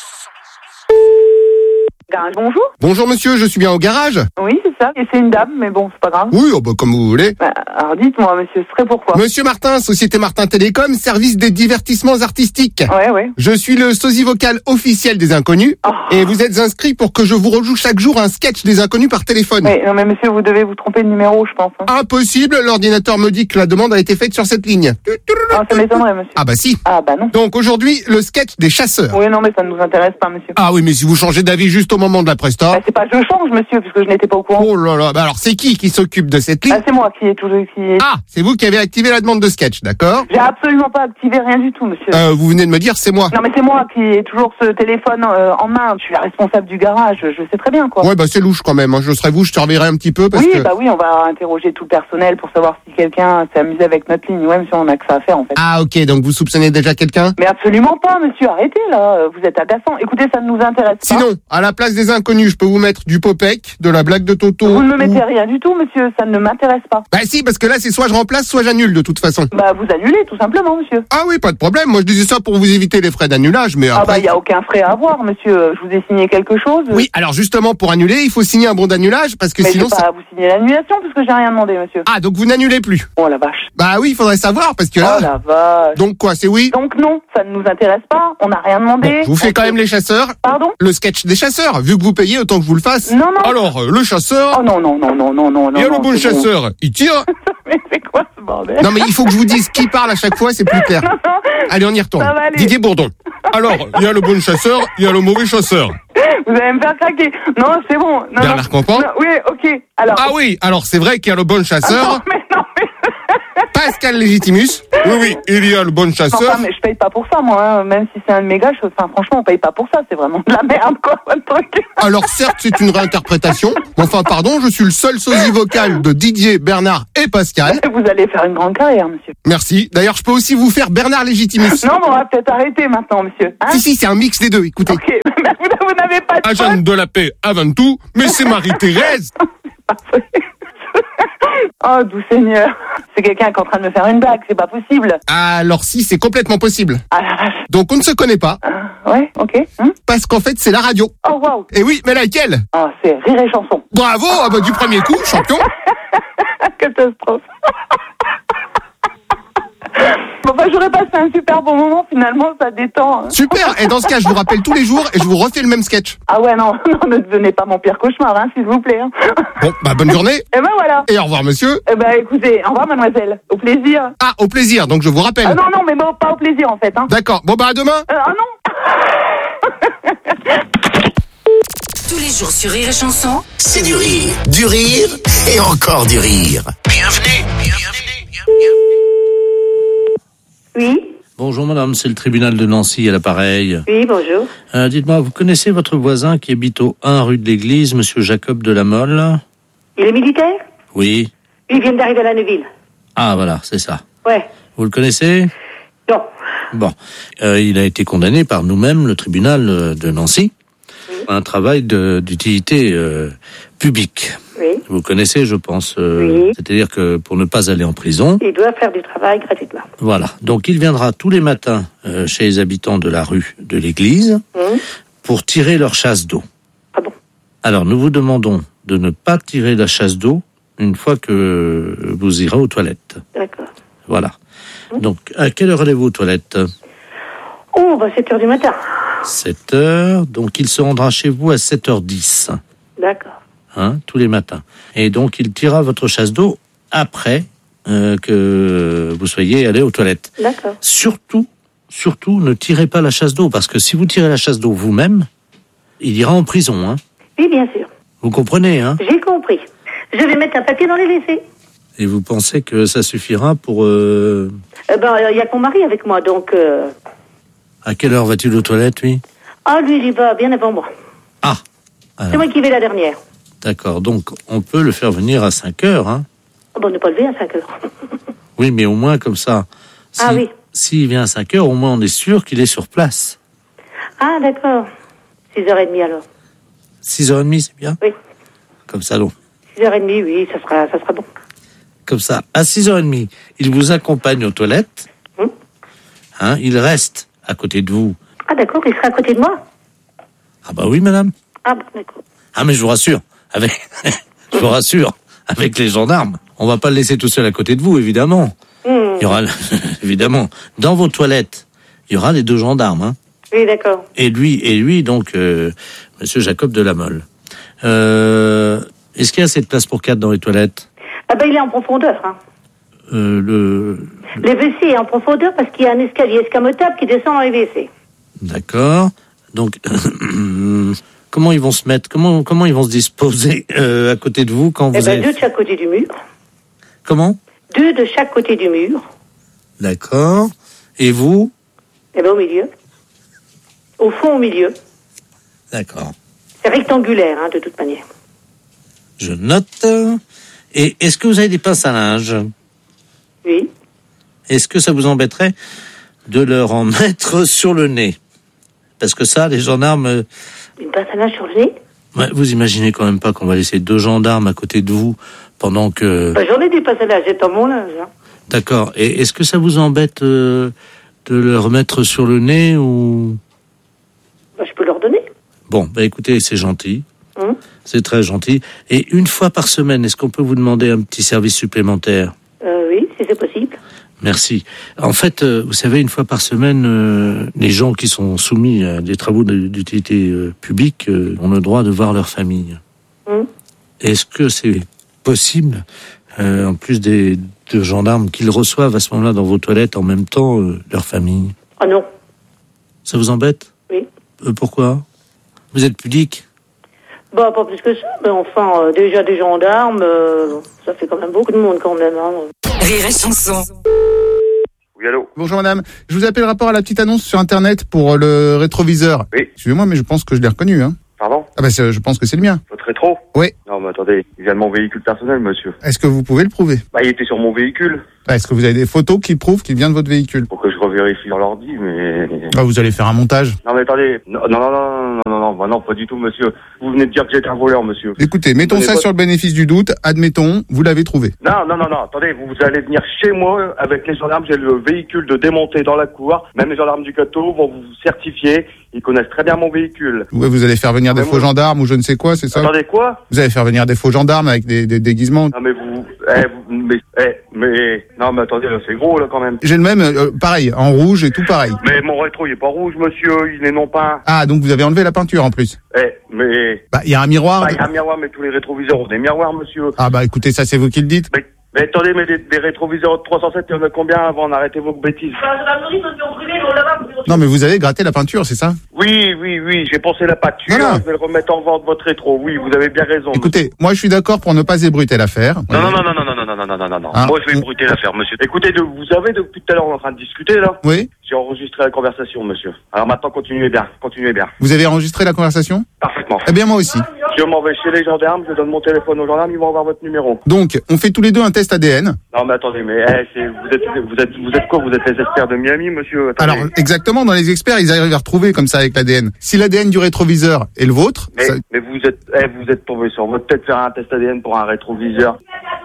Bonjour. Bonjour monsieur, je suis bien au garage? Oui, c'est ça. Et c'est une dame, mais bon, c'est pas grave. Oui, comme vous voulez. Alors dites-moi, monsieur, ce serait pourquoi? Monsieur Martin, Société Martin Télécom, service des divertissements artistiques. Ouais. Je suis le sosie vocal officiel des Inconnus. Et vous êtes inscrit pour que je vous rejoue chaque jour un sketch des Inconnus par téléphone. Oui, non mais monsieur, vous devez vous tromper de numéro, je pense. Impossible, l'ordinateur me dit que la demande a été faite sur cette ligne. Ah, ça m'étonnerait, monsieur. Ah bah si. Ah bah non. Donc aujourd'hui, le sketch des chasseurs. Oui, non mais ça ne nous intéresse pas, monsieur. Ah oui, mais si vous changez d'avis juste au moment de la presta... c'est pas je change, monsieur, puisque je n'étais pas au courant. Oh là là, alors c'est qui s'occupe de cette ligne? C'est moi qui est toujours... Ah, c'est vous qui avez activé la demande de sketch, d'accord? J'ai absolument pas activé rien du tout, monsieur. Vous venez de me dire, c'est moi. Non mais c'est moi qui ai toujours ce téléphone en main. Je suis la responsable du garage, je sais très bien, quoi. Ouais, bah c'est louche quand même, hein. Je serais vous, je te reverrai un petit peu parce que... Oui, on va interroger tout le personnel pour savoir si quelqu'un s'est amusé avec notre ligne. Ouais, monsieur, on a que ça à faire, en fait. Ah ok, donc vous soupçonnez déjà quelqu'un? Mais absolument pas, monsieur, arrêtez, là. Vous êtes agaçant. Écoutez, ça ne nous intéresse pas. Sinon, à la place des Inconnus, je peux vous mettre du Popek, de la blague de Toto... Vous ne me mettez rien du tout, monsieur, ça ne m'intéresse pas. Bah si, parce que là, c'est soit je remplace, soit j'annule, de toute façon. Bah, vous annulez, tout simplement, monsieur. Ah oui, pas de problème. Moi, je disais ça pour vous éviter les frais d'annulage, mais après... Ah bah, il y a aucun frais à avoir, monsieur. Je vous ai signé quelque chose. Oui, alors justement, pour annuler, il faut signer un bon d'annulage, parce que mais sinon... Mais je vais pas vous signer l'annulation, parce que j'ai rien demandé, monsieur. Ah, donc vous n'annulez plus? Oh la vache. Bah oui, il faudrait savoir, parce que là... Oh la vache. Donc quoi, c'est oui? Donc non, ça ne nous intéresse pas, on n'a rien demandé. Bon, je vous fais quand même les chasseurs. Pardon? Le sketch des chasseurs, vu que vous payez, autant que je vous le fasse. Non. Alors, le chasseur... Oh non. Il y a le bon chasseur, il tire... Mais c'est quoi ce bordel? Non mais il faut que je vous dise qui parle à chaque fois, c'est plus clair. Non. Allez, on y retourne. Ça va aller. Didier Bourdon. Alors, il y a le bon chasseur, il y a le mauvais chasseur. Vous allez me faire craquer. Non, c'est bon. Non, Bernard Campan. Oui, ok. Alors. Ah oui, alors c'est vrai qu'il y a le bon chasseur. Attends, mais non, mais... Pascal Légitimus. Oui, il y a le bon chasseur. Enfin, mais je paye pas pour ça, moi, hein. Même si c'est un de mes gars, franchement, on paye pas pour ça, c'est vraiment de la merde, quoi, votre truc. Alors certes, c'est une réinterprétation, mais enfin, pardon, je suis le seul sosie vocal de Didier, Bernard et Pascal. Vous allez faire une grande carrière, monsieur. Merci. D'ailleurs, je peux aussi vous faire Bernard Légitimus. Non, mais on va peut-être arrêter maintenant, monsieur. Hein? Si, c'est un mix des deux, écoutez. Ok, mais vous n'avez pas de Agent de la paix avant tout, mais c'est Marie-Thérèse. Oh, doux Seigneur. C'est quelqu'un qui est en train de me faire une blague, c'est pas possible. Alors si, c'est complètement possible. Ah la vache. Donc on ne se connaît pas. Ouais, ok. Parce qu'en fait, c'est la radio. Oh, waouh. Et oui, mais laquelle? Oh, c'est Rire et Chanson. Bravo, du premier coup, champion. Catastrophe. Bon, j'aurais passé un super bon moment, finalement, ça détend. Super. Et dans ce cas, je vous rappelle tous les jours et je vous refais le même sketch. Ah ouais, non, ne devenez pas mon pire cauchemar, hein, s'il vous plaît. Hein. Bon, bonne journée. Et voilà. Et au revoir, monsieur. Écoutez, au revoir, mademoiselle. Au plaisir. Ah, au plaisir, donc je vous rappelle. Ah non, mais bon, pas au plaisir, en fait. Hein. D'accord. Bon, à demain. Ah non. Tous les jours sur Rire et Chanson, c'est du rire et encore du rire. Bienvenue. Oui. Bonjour madame, c'est le tribunal de Nancy à l'appareil. Oui, bonjour. Dites-moi, vous connaissez votre voisin qui habite au 1 rue de l'Église, monsieur Jacob de la Mole? Il est militaire? Oui. Il vient d'arriver à la Neuville. Ah voilà, c'est ça. Ouais. Vous le connaissez? Non. Bon. Il a été condamné par nous-mêmes, le tribunal de Nancy, à un travail d'utilité publique. Oui. Vous connaissez, je pense. Oui. C'est-à-dire que pour ne pas aller en prison... Il doit faire du travail gratuitement. Voilà. Donc il viendra tous les matins chez les habitants de la rue de l'Église pour tirer leur chasse d'eau. Ah bon? Alors nous vous demandons de ne pas tirer la chasse d'eau une fois que vous irez aux toilettes. D'accord. Voilà. Donc à quelle heure allez-vous aux toilettes? 7h du matin. 7h. Donc il se rendra chez vous à 7h10. D'accord. Tous les matins. Et donc, il tirera votre chasse d'eau après que vous soyez allé aux toilettes. D'accord. Surtout, ne tirez pas la chasse d'eau, parce que si vous tirez la chasse d'eau vous-même, il ira en prison. Hein. Oui, bien sûr. Vous comprenez, hein? J'ai compris. Je vais mettre un papier dans les WC. Et vous pensez que ça suffira pour... Il y a que mon mari avec moi, donc... À quelle heure va-t-il aux toilettes, lui? Ah, lui, il y va bien avant moi. Ah. Alors. C'est moi qui vais la dernière. D'accord, donc on peut le faire venir à 5 heures, hein? On ne pas lever à 5 heures. Oui, mais au moins comme ça. Oui. S'il vient à 5 heures, au moins on est sûr qu'il est sur place. Ah, d'accord. 6h30 alors. 6h30, c'est bien? Oui. Comme ça, donc. 6h30, oui, ça sera bon. Comme ça, à 6h30, il vous accompagne aux toilettes. Il reste à côté de vous. Ah, d'accord, il sera à côté de moi? Ah bah oui, madame. Ah, d'accord. Ah, mais je vous rassure, avec les gendarmes, on va pas le laisser tout seul à côté de vous, évidemment. Il y aura, évidemment, dans vos toilettes, il y aura les 2 gendarmes, hein. Oui, d'accord. Et lui, donc, monsieur Jacob de la Mole. Est-ce qu'il y a assez de place pour 4 dans les toilettes? Ah il est en profondeur, hein. Les WC est en profondeur parce qu'il y a un escalier escamotable qui descend dans les WC. D'accord. Donc, comment ils vont se mettre? Comment ils vont se disposer à côté de vous quand vous avez... 2 de chaque côté du mur. Comment? 2 de chaque côté du mur. D'accord. Et vous? Au milieu. Au fond, au milieu. D'accord. C'est rectangulaire, de toute manière. Je note. Et est-ce que vous avez des pinces à linge? Oui. Est-ce que ça vous embêterait de leur en mettre sur le nez? Parce que ça, les gendarmes... Une pince à linge sur le nez? Ouais, vous imaginez quand même pas qu'on va laisser 2 gendarmes à côté de vous pendant que... J'en ai des pinces à linge, j'ai dans mon linge. D'accord. Et est-ce que ça vous embête de leur mettre sur le nez ou... Je peux leur donner. Bon, écoutez, c'est gentil. C'est très gentil. Et une fois par semaine, est-ce qu'on peut vous demander un petit service supplémentaire? Oui, si c'est possible. Merci. En fait, vous savez, une fois par semaine, les gens qui sont soumis à des travaux d'utilité publique ont le droit de voir leur famille. Est-ce que c'est possible, en plus des 2 gendarmes, qu'ils reçoivent à ce moment-là dans vos toilettes en même temps leur famille? Ah non. Ça vous embête? Oui. Pourquoi? Vous êtes pudique? Pas plus que ça, mais enfin, déjà des gendarmes, ça fait quand même beaucoup de monde quand même. Rire et chanson. Oui, allô. Bonjour madame, je vous appelle rapport à la petite annonce sur internet pour le rétroviseur. Oui. Excusez-moi, mais je pense que je l'ai reconnu, hein. Pardon? Ah bah je pense que c'est le mien. Votre rétro? Oui. Non, mais attendez, il vient de mon véhicule personnel, monsieur. Est-ce que vous pouvez le prouver? Bah, il était sur mon véhicule. Est-ce que vous avez des photos qui prouvent qu'il vient de votre véhicule? Faut que je revérifie dans l'ordi, mais... Ah, vous allez faire un montage. Non, mais attendez. Non, pas du tout, monsieur. Vous venez de dire que j'étais un voleur, monsieur. Écoutez, mettons ça sur le bénéfice du doute. Admettons, vous l'avez trouvé. Non, attendez, vous allez venir chez moi avec les gendarmes, j'ai le véhicule de démonter dans la cour, même les gendarmes du Cateau vont vous certifier, ils connaissent très bien mon véhicule. Ouais, vous allez faire venir des faux gendarmes ou je ne sais quoi, c'est ça? Attendez, quoi? Vous allez faire venir des faux gendarmes avec des déguisements. Non, mais non, mais attendez, là, c'est gros, là, quand même. J'ai le même, pareil, en rouge et tout pareil. Mais mon rétro, il est pas rouge, monsieur, il est non pas. Ah, donc vous avez enlevé la peinture en plus. Bah, il y a un miroir. Bah, il y a un miroir, mais tous les rétroviseurs ont des miroirs, monsieur. Ah, bah, écoutez, ça, c'est vous qui le dites. Mais attendez, mais des rétroviseurs de 307, il y en a combien avant? Arrêtez vos bêtises. Non, mais vous avez gratté la peinture, c'est ça? Oui, j'ai pensé la peinture, voilà. Je vais le remettre en vente, votre rétro. Oui, vous avez bien raison. Écoutez, moi, je suis d'accord pour ne pas ébruiter l'affaire. Non. Hein? Moi, je vais ébruiter l'affaire, monsieur. Écoutez, vous savez, depuis tout à l'heure, on est en train de discuter, là. Oui. J'ai enregistré la conversation, monsieur. Alors maintenant, continuez bien. Vous avez enregistré la conversation? Parfaitement. Eh bien, moi aussi. Je m'en vais chez les gendarmes, je donne mon téléphone aux gendarmes, ils vont avoir votre numéro. Donc, on fait tous les deux un test ADN. Non, mais attendez, mais vous êtes quoi? Vous êtes les experts de Miami, monsieur? Attendez. Alors, exactement, dans les experts, ils arrivent à retrouver comme ça avec l'ADN. Si l'ADN du rétroviseur est le vôtre... Mais vous êtes tombé sur votre tête faire un test ADN pour un rétroviseur.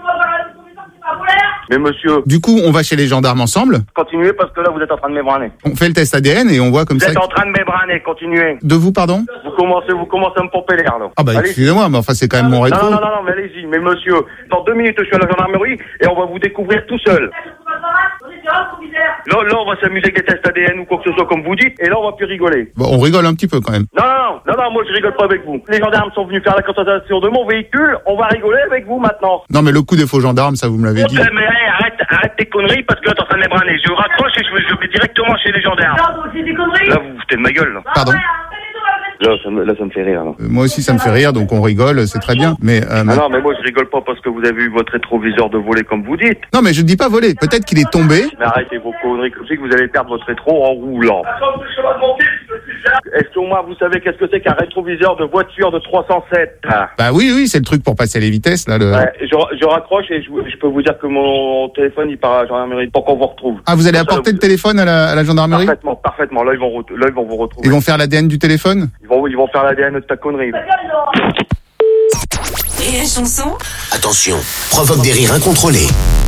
Mais monsieur... Du coup, on va chez les gendarmes ensemble. Continuez parce que là, vous êtes en train de m'ébranler. On fait le test ADN et on voit comme ça... Vous êtes en train de m'ébranler, continuez. De vous, pardon? Vous commencez à me pomper l'air, là. Ah bah, excusez-moi, mais enfin, c'est quand même mon rétro. Non, mais allez-y. Mais monsieur, dans 2 minutes, je suis à la gendarmerie et on va vous découvrir tout seul. Là, on va s'amuser avec des tests ADN ou quoi que ce soit, comme vous dites, et là, on va plus rigoler. Bon, on rigole un petit peu, quand même. Non, moi, je rigole pas avec vous. Les gendarmes sont venus faire la constatation de mon véhicule, on va rigoler avec vous maintenant. Non, mais le coup des faux gendarmes, ça, vous me l'avez dit. Mais arrête tes conneries, parce que là, t'es en train de m'ébranler. Je raccroche et je vais directement chez les gendarmes. C'est des conneries. Là, vous vous foutez de ma gueule, là. Pardon? Là, ça me fait rire, là. Moi aussi, ça me fait rire, donc on rigole, c'est très bien. Mais non, mais moi, je rigole pas parce que vous avez eu votre rétroviseur de voler, comme vous dites. Non, mais je dis pas voler. Peut-être qu'il est tombé. Mais arrêtez vos conneries comme ça que vous allez perdre votre rétro en roulant. Est-ce qu'au moins vous savez qu'est-ce que c'est qu'un rétroviseur de voiture de 307? Bah oui, c'est le truc pour passer les vitesses, là. Ouais, je raccroche et je peux vous dire que mon téléphone, il part à la gendarmerie pour qu'on vous retrouve. Ah, vous allez apporter le téléphone à la gendarmerie? Parfaitement. Là, ils vont vous retrouver. Ils vont faire l'ADN du téléphone? Ils vont faire l'ADN de ta connerie. Et la chanson? Attention, provoque des rires incontrôlés.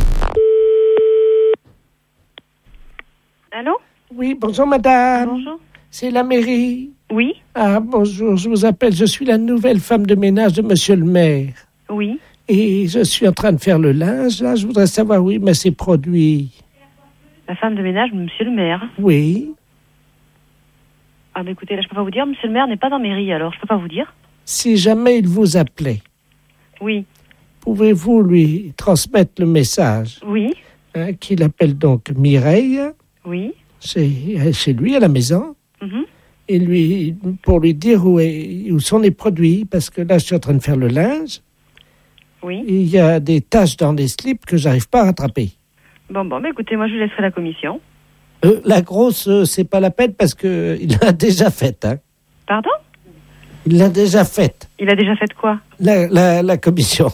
Allô? Oui, bonjour madame. Bonjour. C'est la mairie. Oui. Ah, bonjour, je vous appelle, je suis la nouvelle femme de ménage de monsieur le maire. Oui. Et je suis en train de faire le linge, là, je voudrais savoir, oui, mais c'est produit. La femme de ménage de monsieur le maire? Oui. Ah, bah écoutez, là, je peux pas vous dire, monsieur le maire n'est pas dans mairie, alors je peux pas vous dire. Si jamais il vous appelait. Oui. Pouvez-vous lui transmettre le message? Oui. Qu'il appelle donc Mireille. Oui. C'est chez lui, à la maison. Mm-hmm. Et pour lui dire où sont les produits, parce que là, je suis en train de faire le linge. Oui. Et il y a des taches dans les slips que j'arrive pas à rattraper. Bon, mais écoutez, moi, je lui laisserai la commission. La grosse, c'est pas la peine parce que il l'a déjà faite. Hein. Pardon? Il l'a déjà faite. Il a déjà fait quoi? La commission.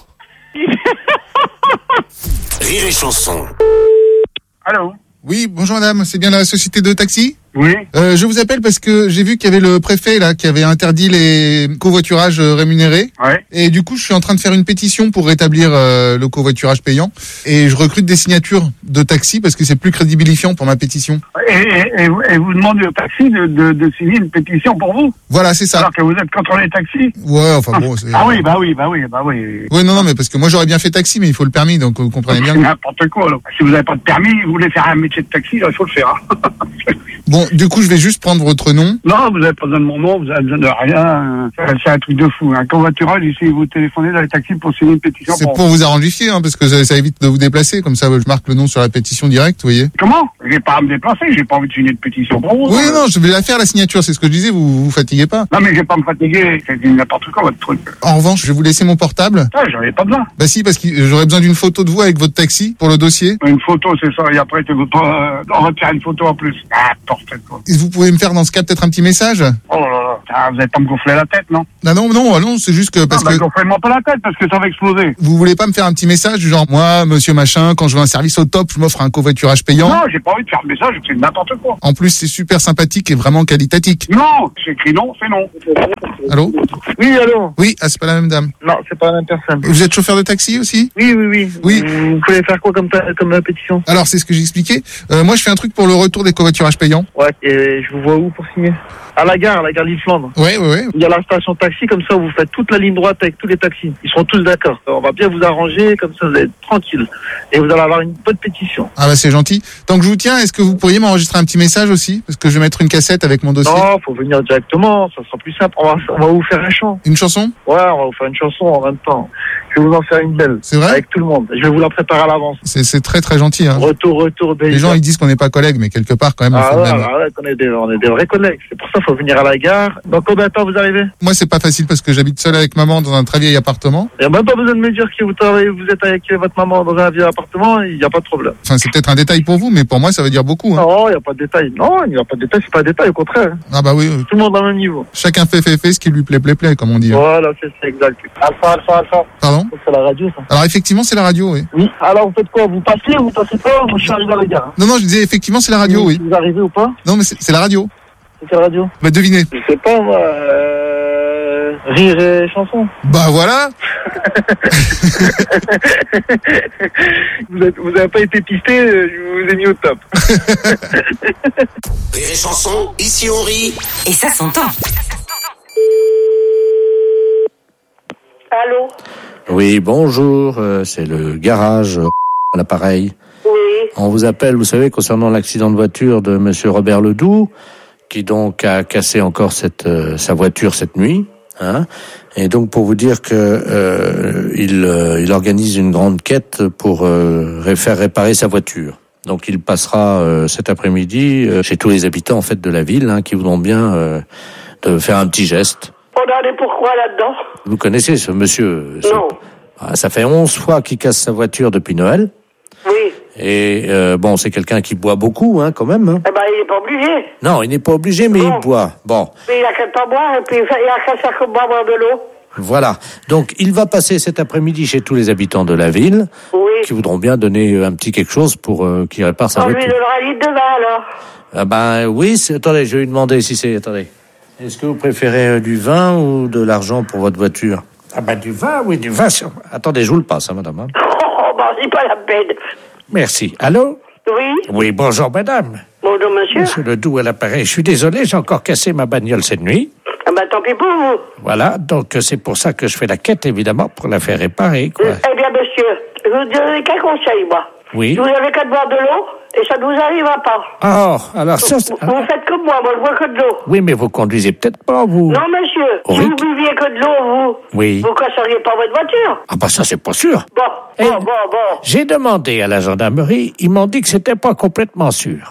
Rire et chanson. Allô? Oui, bonjour madame, c'est bien la société de taxi? Oui. Je vous appelle parce que j'ai vu qu'il y avait le préfet là qui avait interdit les covoiturages rémunérés. Ouais. Et du coup, je suis en train de faire une pétition pour rétablir le covoiturage payant. Et je recrute des signatures de taxi parce que c'est plus crédibilifiant pour ma pétition. Et vous demandez au taxi de signer une pétition pour vous? Voilà, c'est ça. Alors que vous êtes contre les taxis? Ouais, enfin bon. Ah oui, bah oui. Ouais, non, mais parce que moi j'aurais bien fait taxi, mais il faut le permis, donc vous comprenez bien. C'est n'importe quoi. Alors. Si vous n'avez pas de permis, vous voulez faire un métier de taxi, là, il faut le faire. Hein. Bon, du coup, je vais juste prendre votre nom. Non, vous n'avez pas besoin de mon nom, vous avez besoin de rien. C'est un truc de fou. Un covoiturage, ici, vous téléphonez dans les taxis pour signer une pétition. C'est pour vous arrangifier, hein, parce que ça évite de vous déplacer. Comme ça, je marque le nom sur la pétition directe, vous voyez. Comment? J'ai pas à me déplacer, j'ai pas envie de signer de pétition pour vous. Oui, non, je vais la faire, la signature, c'est ce que je disais, vous fatiguez pas. Non, mais je vais pas me fatiguer, c'est n'importe quoi, votre truc. En revanche, je vais vous laisser mon portable. Ah, j'en ai pas besoin. Bah si, parce que j'aurais besoin d'une photo de vous avec votre taxi pour le dossier. Une photo, c'est ça, et après, tu veux pas retirer une photo en plus. Ah, parfait, quoi. Et vous pouvez me faire dans ce cas peut-être un petit message? Oh là là, ah, vous allez pas me gonfler la tête, non? Non, c'est juste que parce que... gonflez-moi pas la tête, parce que ça va exploser. Vous voulez pas me faire un petit message du genre, moi, monsieur machin, quand je veux un service au top, je m'offre un covoiturage payant? Non, j'ai pas envie de faire un message, c'est n'importe quoi. En plus, c'est super sympathique et vraiment qualitatique. Non, j'ai écrit non, c'est non. Allô? Oui, allô? Oui, c'est pas la même dame. Non, c'est pas la même personne. Vous êtes chauffeur de taxi aussi? Oui. Oui. Vous pouvez faire quoi comme pétition? Alors, c'est ce que j'ai expliqué. Moi, je fais un truc pour le retour des covoiturages payants. Ouais, et je vous vois où pour signer? À la gare Lille-Flandre. Oui. Il y a la station taxi, comme ça vous faites toute la ligne droite avec tous les taxis. Ils seront tous d'accord. On va bien vous arranger, comme ça vous allez être tranquille. Et vous allez avoir une bonne pétition. Ah bah c'est gentil. Tant que je vous tiens, est-ce que vous pourriez m'enregistrer un petit message aussi? Parce que je vais mettre une cassette avec mon dossier. Non, faut venir directement, ça sera plus simple. On va vous faire un chant. Une chanson? Ouais, on va vous faire une chanson en même temps. Je vais vous en faire une belle. C'est vrai? Avec tout le monde. Je vais vous la préparer à l'avance. C'est très très gentil. Hein. Retour. Les gens ils disent qu'on n'est pas collègues, mais quelque part quand même. On est des vrais collègues. C'est pour ça qu'il faut venir à la gare. Dans combien de temps vous arrivez? Moi c'est pas facile parce que j'habite seul avec maman dans un très vieil appartement. Il n'y a même pas besoin de me dire que vous êtes avec votre maman dans un vieux appartement, il n'y a pas de problème. Enfin c'est peut-être un détail pour vous, mais pour moi ça veut dire beaucoup. Hein. Non, il n'y a pas de détail. Non, il n'y a pas de détail, c'est pas un détail, au contraire. Ah bah oui. Tout le monde à même niveau. Chacun fait ce qui lui plaît, comme on dit. Voilà, c'est exact. Alpha. Pardon? C'est la radio ça. Alors effectivement c'est la radio, oui. Oui. Alors vous faites quoi? Vous passez ou vous passez pas? Moi je suis arrivé à la gare. Non, je disais effectivement c'est la radio, oui. Vous arrivez ou pas? Non mais c'est la radio. C'est quelle radio? Bah devinez. Je sais pas moi. Rire et chanson. Bah voilà. Vous avez pas été pisté, je vous ai mis au top. Rire et chanson, ici on rit. Et ça s'entend. Allô? Oui, bonjour, c'est le garage à l'appareil. Oui. On vous appelle, vous savez, concernant l'accident de voiture de monsieur Robert Ledoux, qui donc a cassé encore sa voiture cette nuit. Hein, et donc pour vous dire que il organise une grande quête pour faire réparer sa voiture. Donc il passera cet après-midi chez tous les habitants en fait de la ville qui voudront bien de faire un petit geste. On en est pourquoi là-dedans? Vous connaissez ce monsieur? Non. Ça fait 11 fois qu'il casse sa voiture depuis Noël. Oui. Et c'est quelqu'un qui boit beaucoup, quand même. Hein. Eh ben, il n'est pas obligé. Non, il n'est pas obligé, mais il boit. Bon. Mais il a qu'à pas boire, et puis il a qu'à faire comme boire de l'eau. Voilà. Donc, il va passer cet après-midi chez tous les habitants de la ville, qui voudront bien donner un petit quelque chose pour qu'il répare sa voiture. On lui donnera un litre de vin, alors. Oui, attendez, je vais lui demander si c'est... Attendez. Est-ce que vous préférez du vin ou de l'argent pour votre voiture? Du vin, oui, du vin. Attendez, je vous le passe, madame. Hein. C'est pas la peine. Merci. Allô? Oui. Oui, bonjour, madame. Bonjour, monsieur. Monsieur Ledoux à l'appareil. Je suis désolé, j'ai encore cassé ma bagnole cette nuit. Tant pis pour vous. Voilà, donc c'est pour ça que je fais la quête, évidemment, pour la faire réparer, quoi. Eh bien, monsieur, je vous donne qu'un conseil, moi. Oui. Vous avez qu'à boire de l'eau, et ça ne vous arrivera pas. Oh, alors ça... Vous faites comme moi je bois que de l'eau. Oui, mais vous conduisez peut-être pas, vous. Non, monsieur, si vous buviez que de l'eau, oui. Vous casseriez pas votre voiture. Ça, c'est pas sûr. Bon. J'ai demandé à la gendarmerie, ils m'ont dit que c'était pas complètement sûr.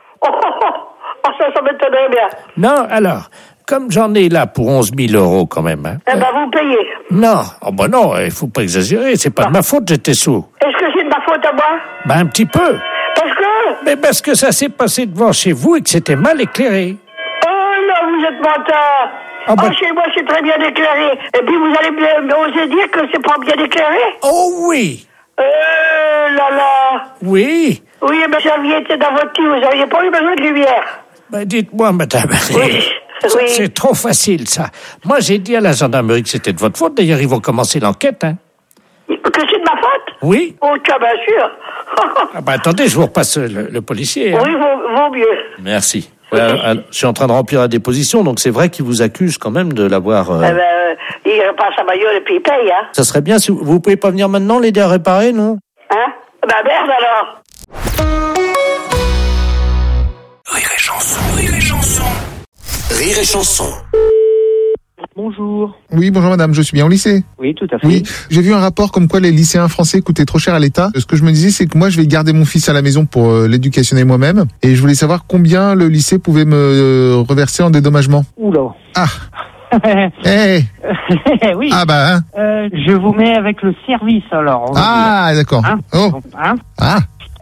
Ça m'étonnerait bien. Non, alors... Comme j'en ai là pour 11 000 euros quand même. Hein. Eh ben, vous payez. Non. Non, il faut pas exagérer. C'est pas de ma faute, j'étais sous. Est-ce que c'est de ma faute à moi? Un petit peu. Parce que? Mais parce que ça s'est passé devant chez vous et que c'était mal éclairé. Oh là, vous êtes menteur. Chez moi, c'est très bien éclairé. Et puis, vous allez oser dire que c'est pas bien éclairé? Oh oui. Là. Oui. Oui, mais j'aviez été dans votre cul, vous n'aviez pas eu besoin de lumière. Dites-moi, madame. Oui. C'est trop facile, ça. Moi, j'ai dit à la gendarmerie que c'était de votre faute. D'ailleurs, ils vont commencer l'enquête, hein. Que c'est de ma faute? Oui. Oh, tiens, bien sûr. Attendez, je vous repasse le policier. Oui, vaut mieux. Merci. Je suis en train de remplir la déposition, donc c'est vrai qu'il vous accuse quand même de l'avoir... il repasse sa bagnole et puis il paye, hein. Ça serait bien si vous pouvez pas venir maintenant l'aider à réparer, non? Hein? Merde alors. Rire et chanson. Rire et chanson. Rire et chanson. Bonjour. Oui, bonjour madame, je suis bien au lycée. Oui, tout à fait. Oui, j'ai vu un rapport comme quoi les lycéens français coûtaient trop cher à l'État. Ce que je me disais, c'est que moi, je vais garder mon fils à la maison pour l'éducationner moi-même. Et je voulais savoir combien le lycée pouvait me reverser en dédommagement. Oula. Ah. Oui. Ah bah. Hein. Je vous mets avec le service alors. Ah, d'accord. Hein Oh. Hein Ah.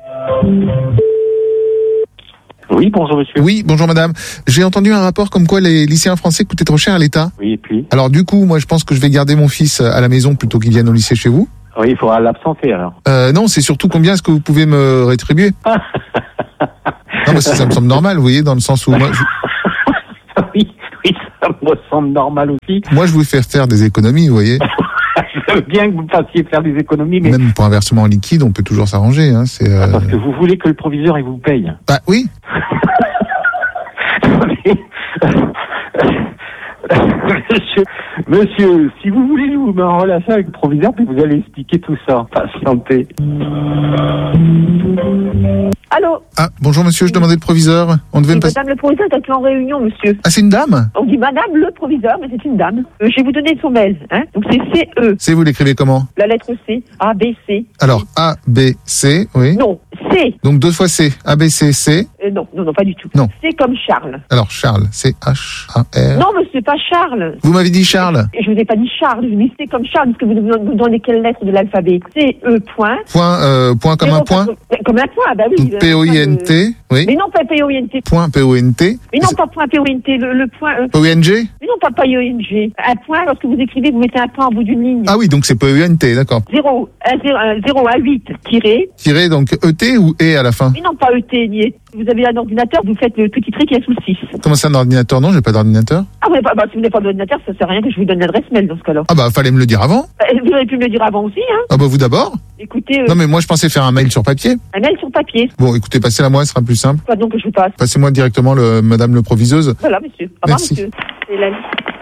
Oui, bonjour monsieur. Oui, bonjour madame. J'ai entendu un rapport comme quoi les lycéens français coûtaient trop cher à l'État. Oui, et puis Alors du coup, moi je pense que je vais garder mon fils à la maison plutôt qu'il vienne au lycée chez vous. Oui, il faudra l'absenter alors. Non, c'est surtout combien est-ce que vous pouvez me rétribuer. Non, mais ça me semble normal, vous voyez, dans le sens où moi... Oui, ça me semble normal aussi. Moi je vous fais faire des économies, vous voyez. Je veux bien que vous fassiez faire des économies, mais... Même pour un versement en liquide, on peut toujours s'arranger. Hein, Parce que vous voulez que le proviseur il vous paye. Bah oui. Monsieur, si vous voulez nous mettre en relation avec le proviseur, puis vous allez expliquer tout ça. Patientez. Allô? Ah, bonjour monsieur, je demandais le proviseur. On devait me passer... Madame le proviseur est en réunion, monsieur. Ah, c'est une dame? On dit madame le proviseur, mais c'est une dame. Je vais vous donner son mail, hein. Donc c'est CE. C, vous l'écrivez comment? La lettre C. A, B, C. Alors, A, B, C, oui. Non, C. Donc 2 fois C. A, B, C, C. Non, pas du tout. Non. C comme Charles. Alors, Charles, C-H-A-R. Non, monsieur, pas Charles. Vous m'avez dit Charles? Je vous ai pas dit Charles, je vous dis C comme Charles, parce que vous donnez quelle lettre de l'alphabet? C-E, point. Point comme un point? Comme un point, bah oui. Donc P-O-I-N-T, oui. Mais non, pas P-O-I-N-T. Point P-O-N-T. Mais non, pas point P-O-I-N-T, le point... P-O-I-N-G? Mais non, pas P-O-I-N-G. Un point, lorsque vous écrivez, vous mettez un point en bout d'une ligne. Ah oui, donc c'est P-O-I-N-T, d'accord. 0 à 8, tiré. Tiré, donc E-T ou E à la fin? Mais non, pas E-T, niais. Vous avez un ordinateur, vous faites le petit trait qui est sous le 6. Comment ça, un ordinateur? Non, j'ai pas d'ordinateur. Ah, si vous n'avez pas d'ordinateur, ça sert à rien que je vous donne l'adresse mail dans ce cas-là. Ah bah, fallait me le dire avant. Vous auriez pu me le dire avant aussi, hein. Ah bah, vous d'abord? Écoutez... Non, mais moi, je pensais faire un mail sur papier. Un mail sur papier. Bon, écoutez, passez-la moi, ce sera plus simple. Quoi donc que je vous passe? Passez-moi directement madame le proviseuse. Voilà, monsieur. Au revoir, Merci. monsieur. C'est la...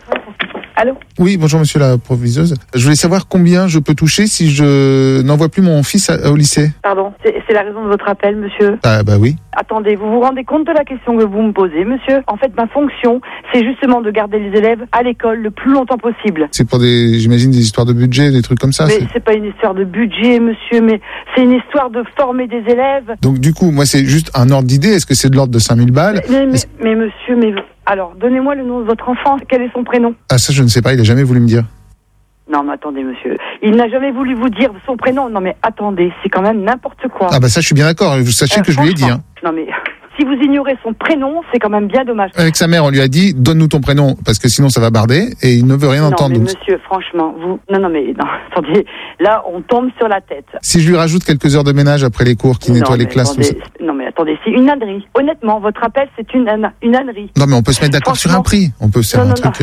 Allô? Oui, bonjour monsieur la proviseuse. Je voulais savoir combien je peux toucher si je n'envoie plus mon fils au lycée. Pardon, c'est la raison de votre appel, monsieur. Ah bah oui. Attendez, vous vous rendez compte de la question que vous me posez, monsieur? En fait, ma fonction, c'est justement de garder les élèves à l'école le plus longtemps possible. C'est pour j'imagine, des histoires de budget, des trucs comme ça. Mais c'est pas une histoire de budget, monsieur, mais c'est une histoire de former des élèves. Donc du coup, moi c'est juste un ordre d'idée. Est-ce que c'est de l'ordre de 5000 balles? Mais monsieur, alors, donnez-moi le nom de votre enfant. Quel est son prénom? Ah ça, je ne sais pas, il a jamais voulu me dire. Non, mais attendez, monsieur. Il n'a jamais voulu vous dire son prénom. Non, mais attendez, c'est quand même n'importe quoi. Ah bah ça, je suis bien d'accord. Vous sachez que je lui ai dit. Hein. Non, mais si vous ignorez son prénom, c'est quand même bien dommage. Avec sa mère, on lui a dit, donne-nous ton prénom, parce que sinon ça va barder, et il ne veut rien entendre. Non, mais monsieur, franchement, Non, attendez, là, on tombe sur la tête. Si je lui rajoute quelques heures de ménage après les cours, qui nettoie les classes... Non, mais attendez, c'est une ânerie. Honnêtement, votre appel, c'est une ânerie. Non, mais on peut se mettre d'accord sur un prix. On peut faire un truc...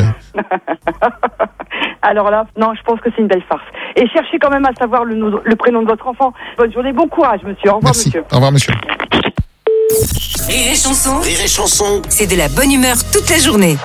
Alors là, non, je pense que c'est une belle farce. Et cherchez quand même à savoir le prénom de votre enfant. Bonne journée, bon courage, monsieur. Au revoir, Merci. monsieur. Au revoir, monsieur. Rire et chanson. Rire et chanson. C'est de la bonne humeur toute la journée.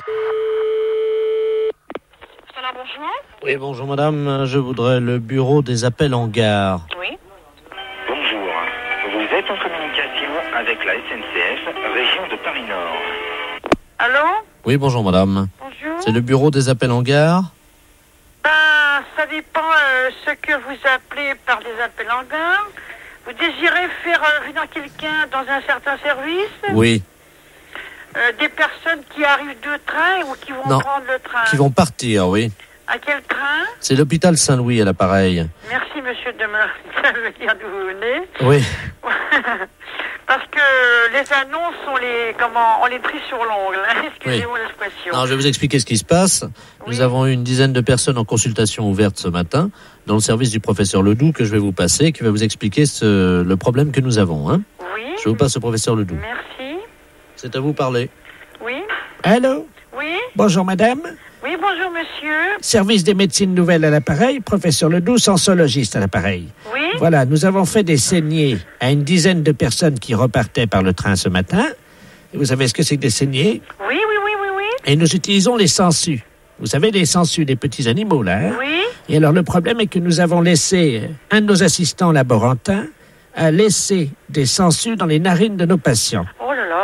Oui, bonjour madame, je voudrais le bureau des appels en gare. Oui. Bonjour, vous êtes en communication avec la SNCF, région de Paris-Nord. Allô? Oui, bonjour madame. Bonjour. C'est le bureau des appels en gare? Ça dépend ce que vous appelez par des appels en gare. Vous désirez faire venir quelqu'un dans un certain service? Oui. Des personnes qui arrivent de train ou qui vont prendre le train? Qui vont partir, oui. À quel train? C'est l'hôpital Saint-Louis à l'appareil. Merci monsieur de me dire d'où vous venez. Oui. Parce que les annonces, on les trie sur l'ongle. Excusez-moi l'expression. Alors, je vais vous expliquer ce qui se passe. Nous avons une dizaine de personnes en consultation ouverte ce matin dans le service du professeur Ledoux que je vais vous passer, qui va vous expliquer le problème que nous avons. Hein. Oui. Je vous passe au professeur Ledoux. Merci. C'est à vous parler. Oui. Allô? Oui. Bonjour madame. Oui, bonjour monsieur. Service des médecines nouvelles à l'appareil, professeur Ledoux, sensologiste à l'appareil. Oui. Voilà, nous avons fait des saignées à une dizaine de personnes qui repartaient par le train ce matin. Et vous savez ce que c'est que des saignées? Oui. Et nous utilisons les sangsues. Vous savez, les sangsues, les petits animaux, là. Hein? Oui. Et alors, le problème est que nous avons laissé un de nos assistants laborantins a laissé des sangsues dans les narines de nos patients. Oh là là.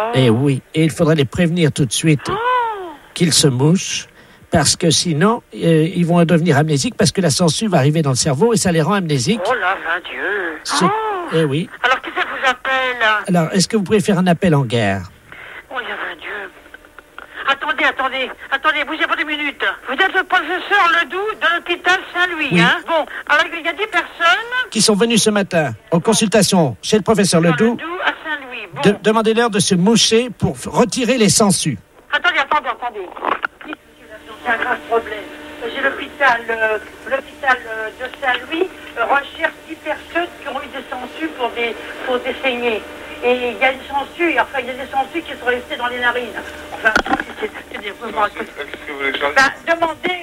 Et oui, et il faudrait les prévenir tout de suite qu'ils se mouchent, parce que sinon, ils vont devenir amnésiques, parce que la sangsue va arriver dans le cerveau et ça les rend amnésiques. Oh là, va Dieu. Eh oui. Alors, qui ça vous appelle? Alors, est-ce que vous pouvez faire un appel en guerre? Oh, il y a un Dieu. Attendez, bougez pas 2 minutes. Vous êtes le professeur Ledoux de l'hôpital Saint-Louis, Oui. hein? Bon, alors il y a 10 personnes Qui sont venus ce matin en consultation chez le professeur Ledoux. à Saint-Louis. Bon. Demandez-leur de se moucher pour retirer les sangsues. Attendez. C'est un grave problème. J'ai l'hôpital de Saint-Louis recherche 10 personnes qui ont eu des sangsues pour des saignées. Et il y a des sangsues, qui sont restées dans les narines. Enfin, c'est des... Est-ce que vous voulez changer? Demandez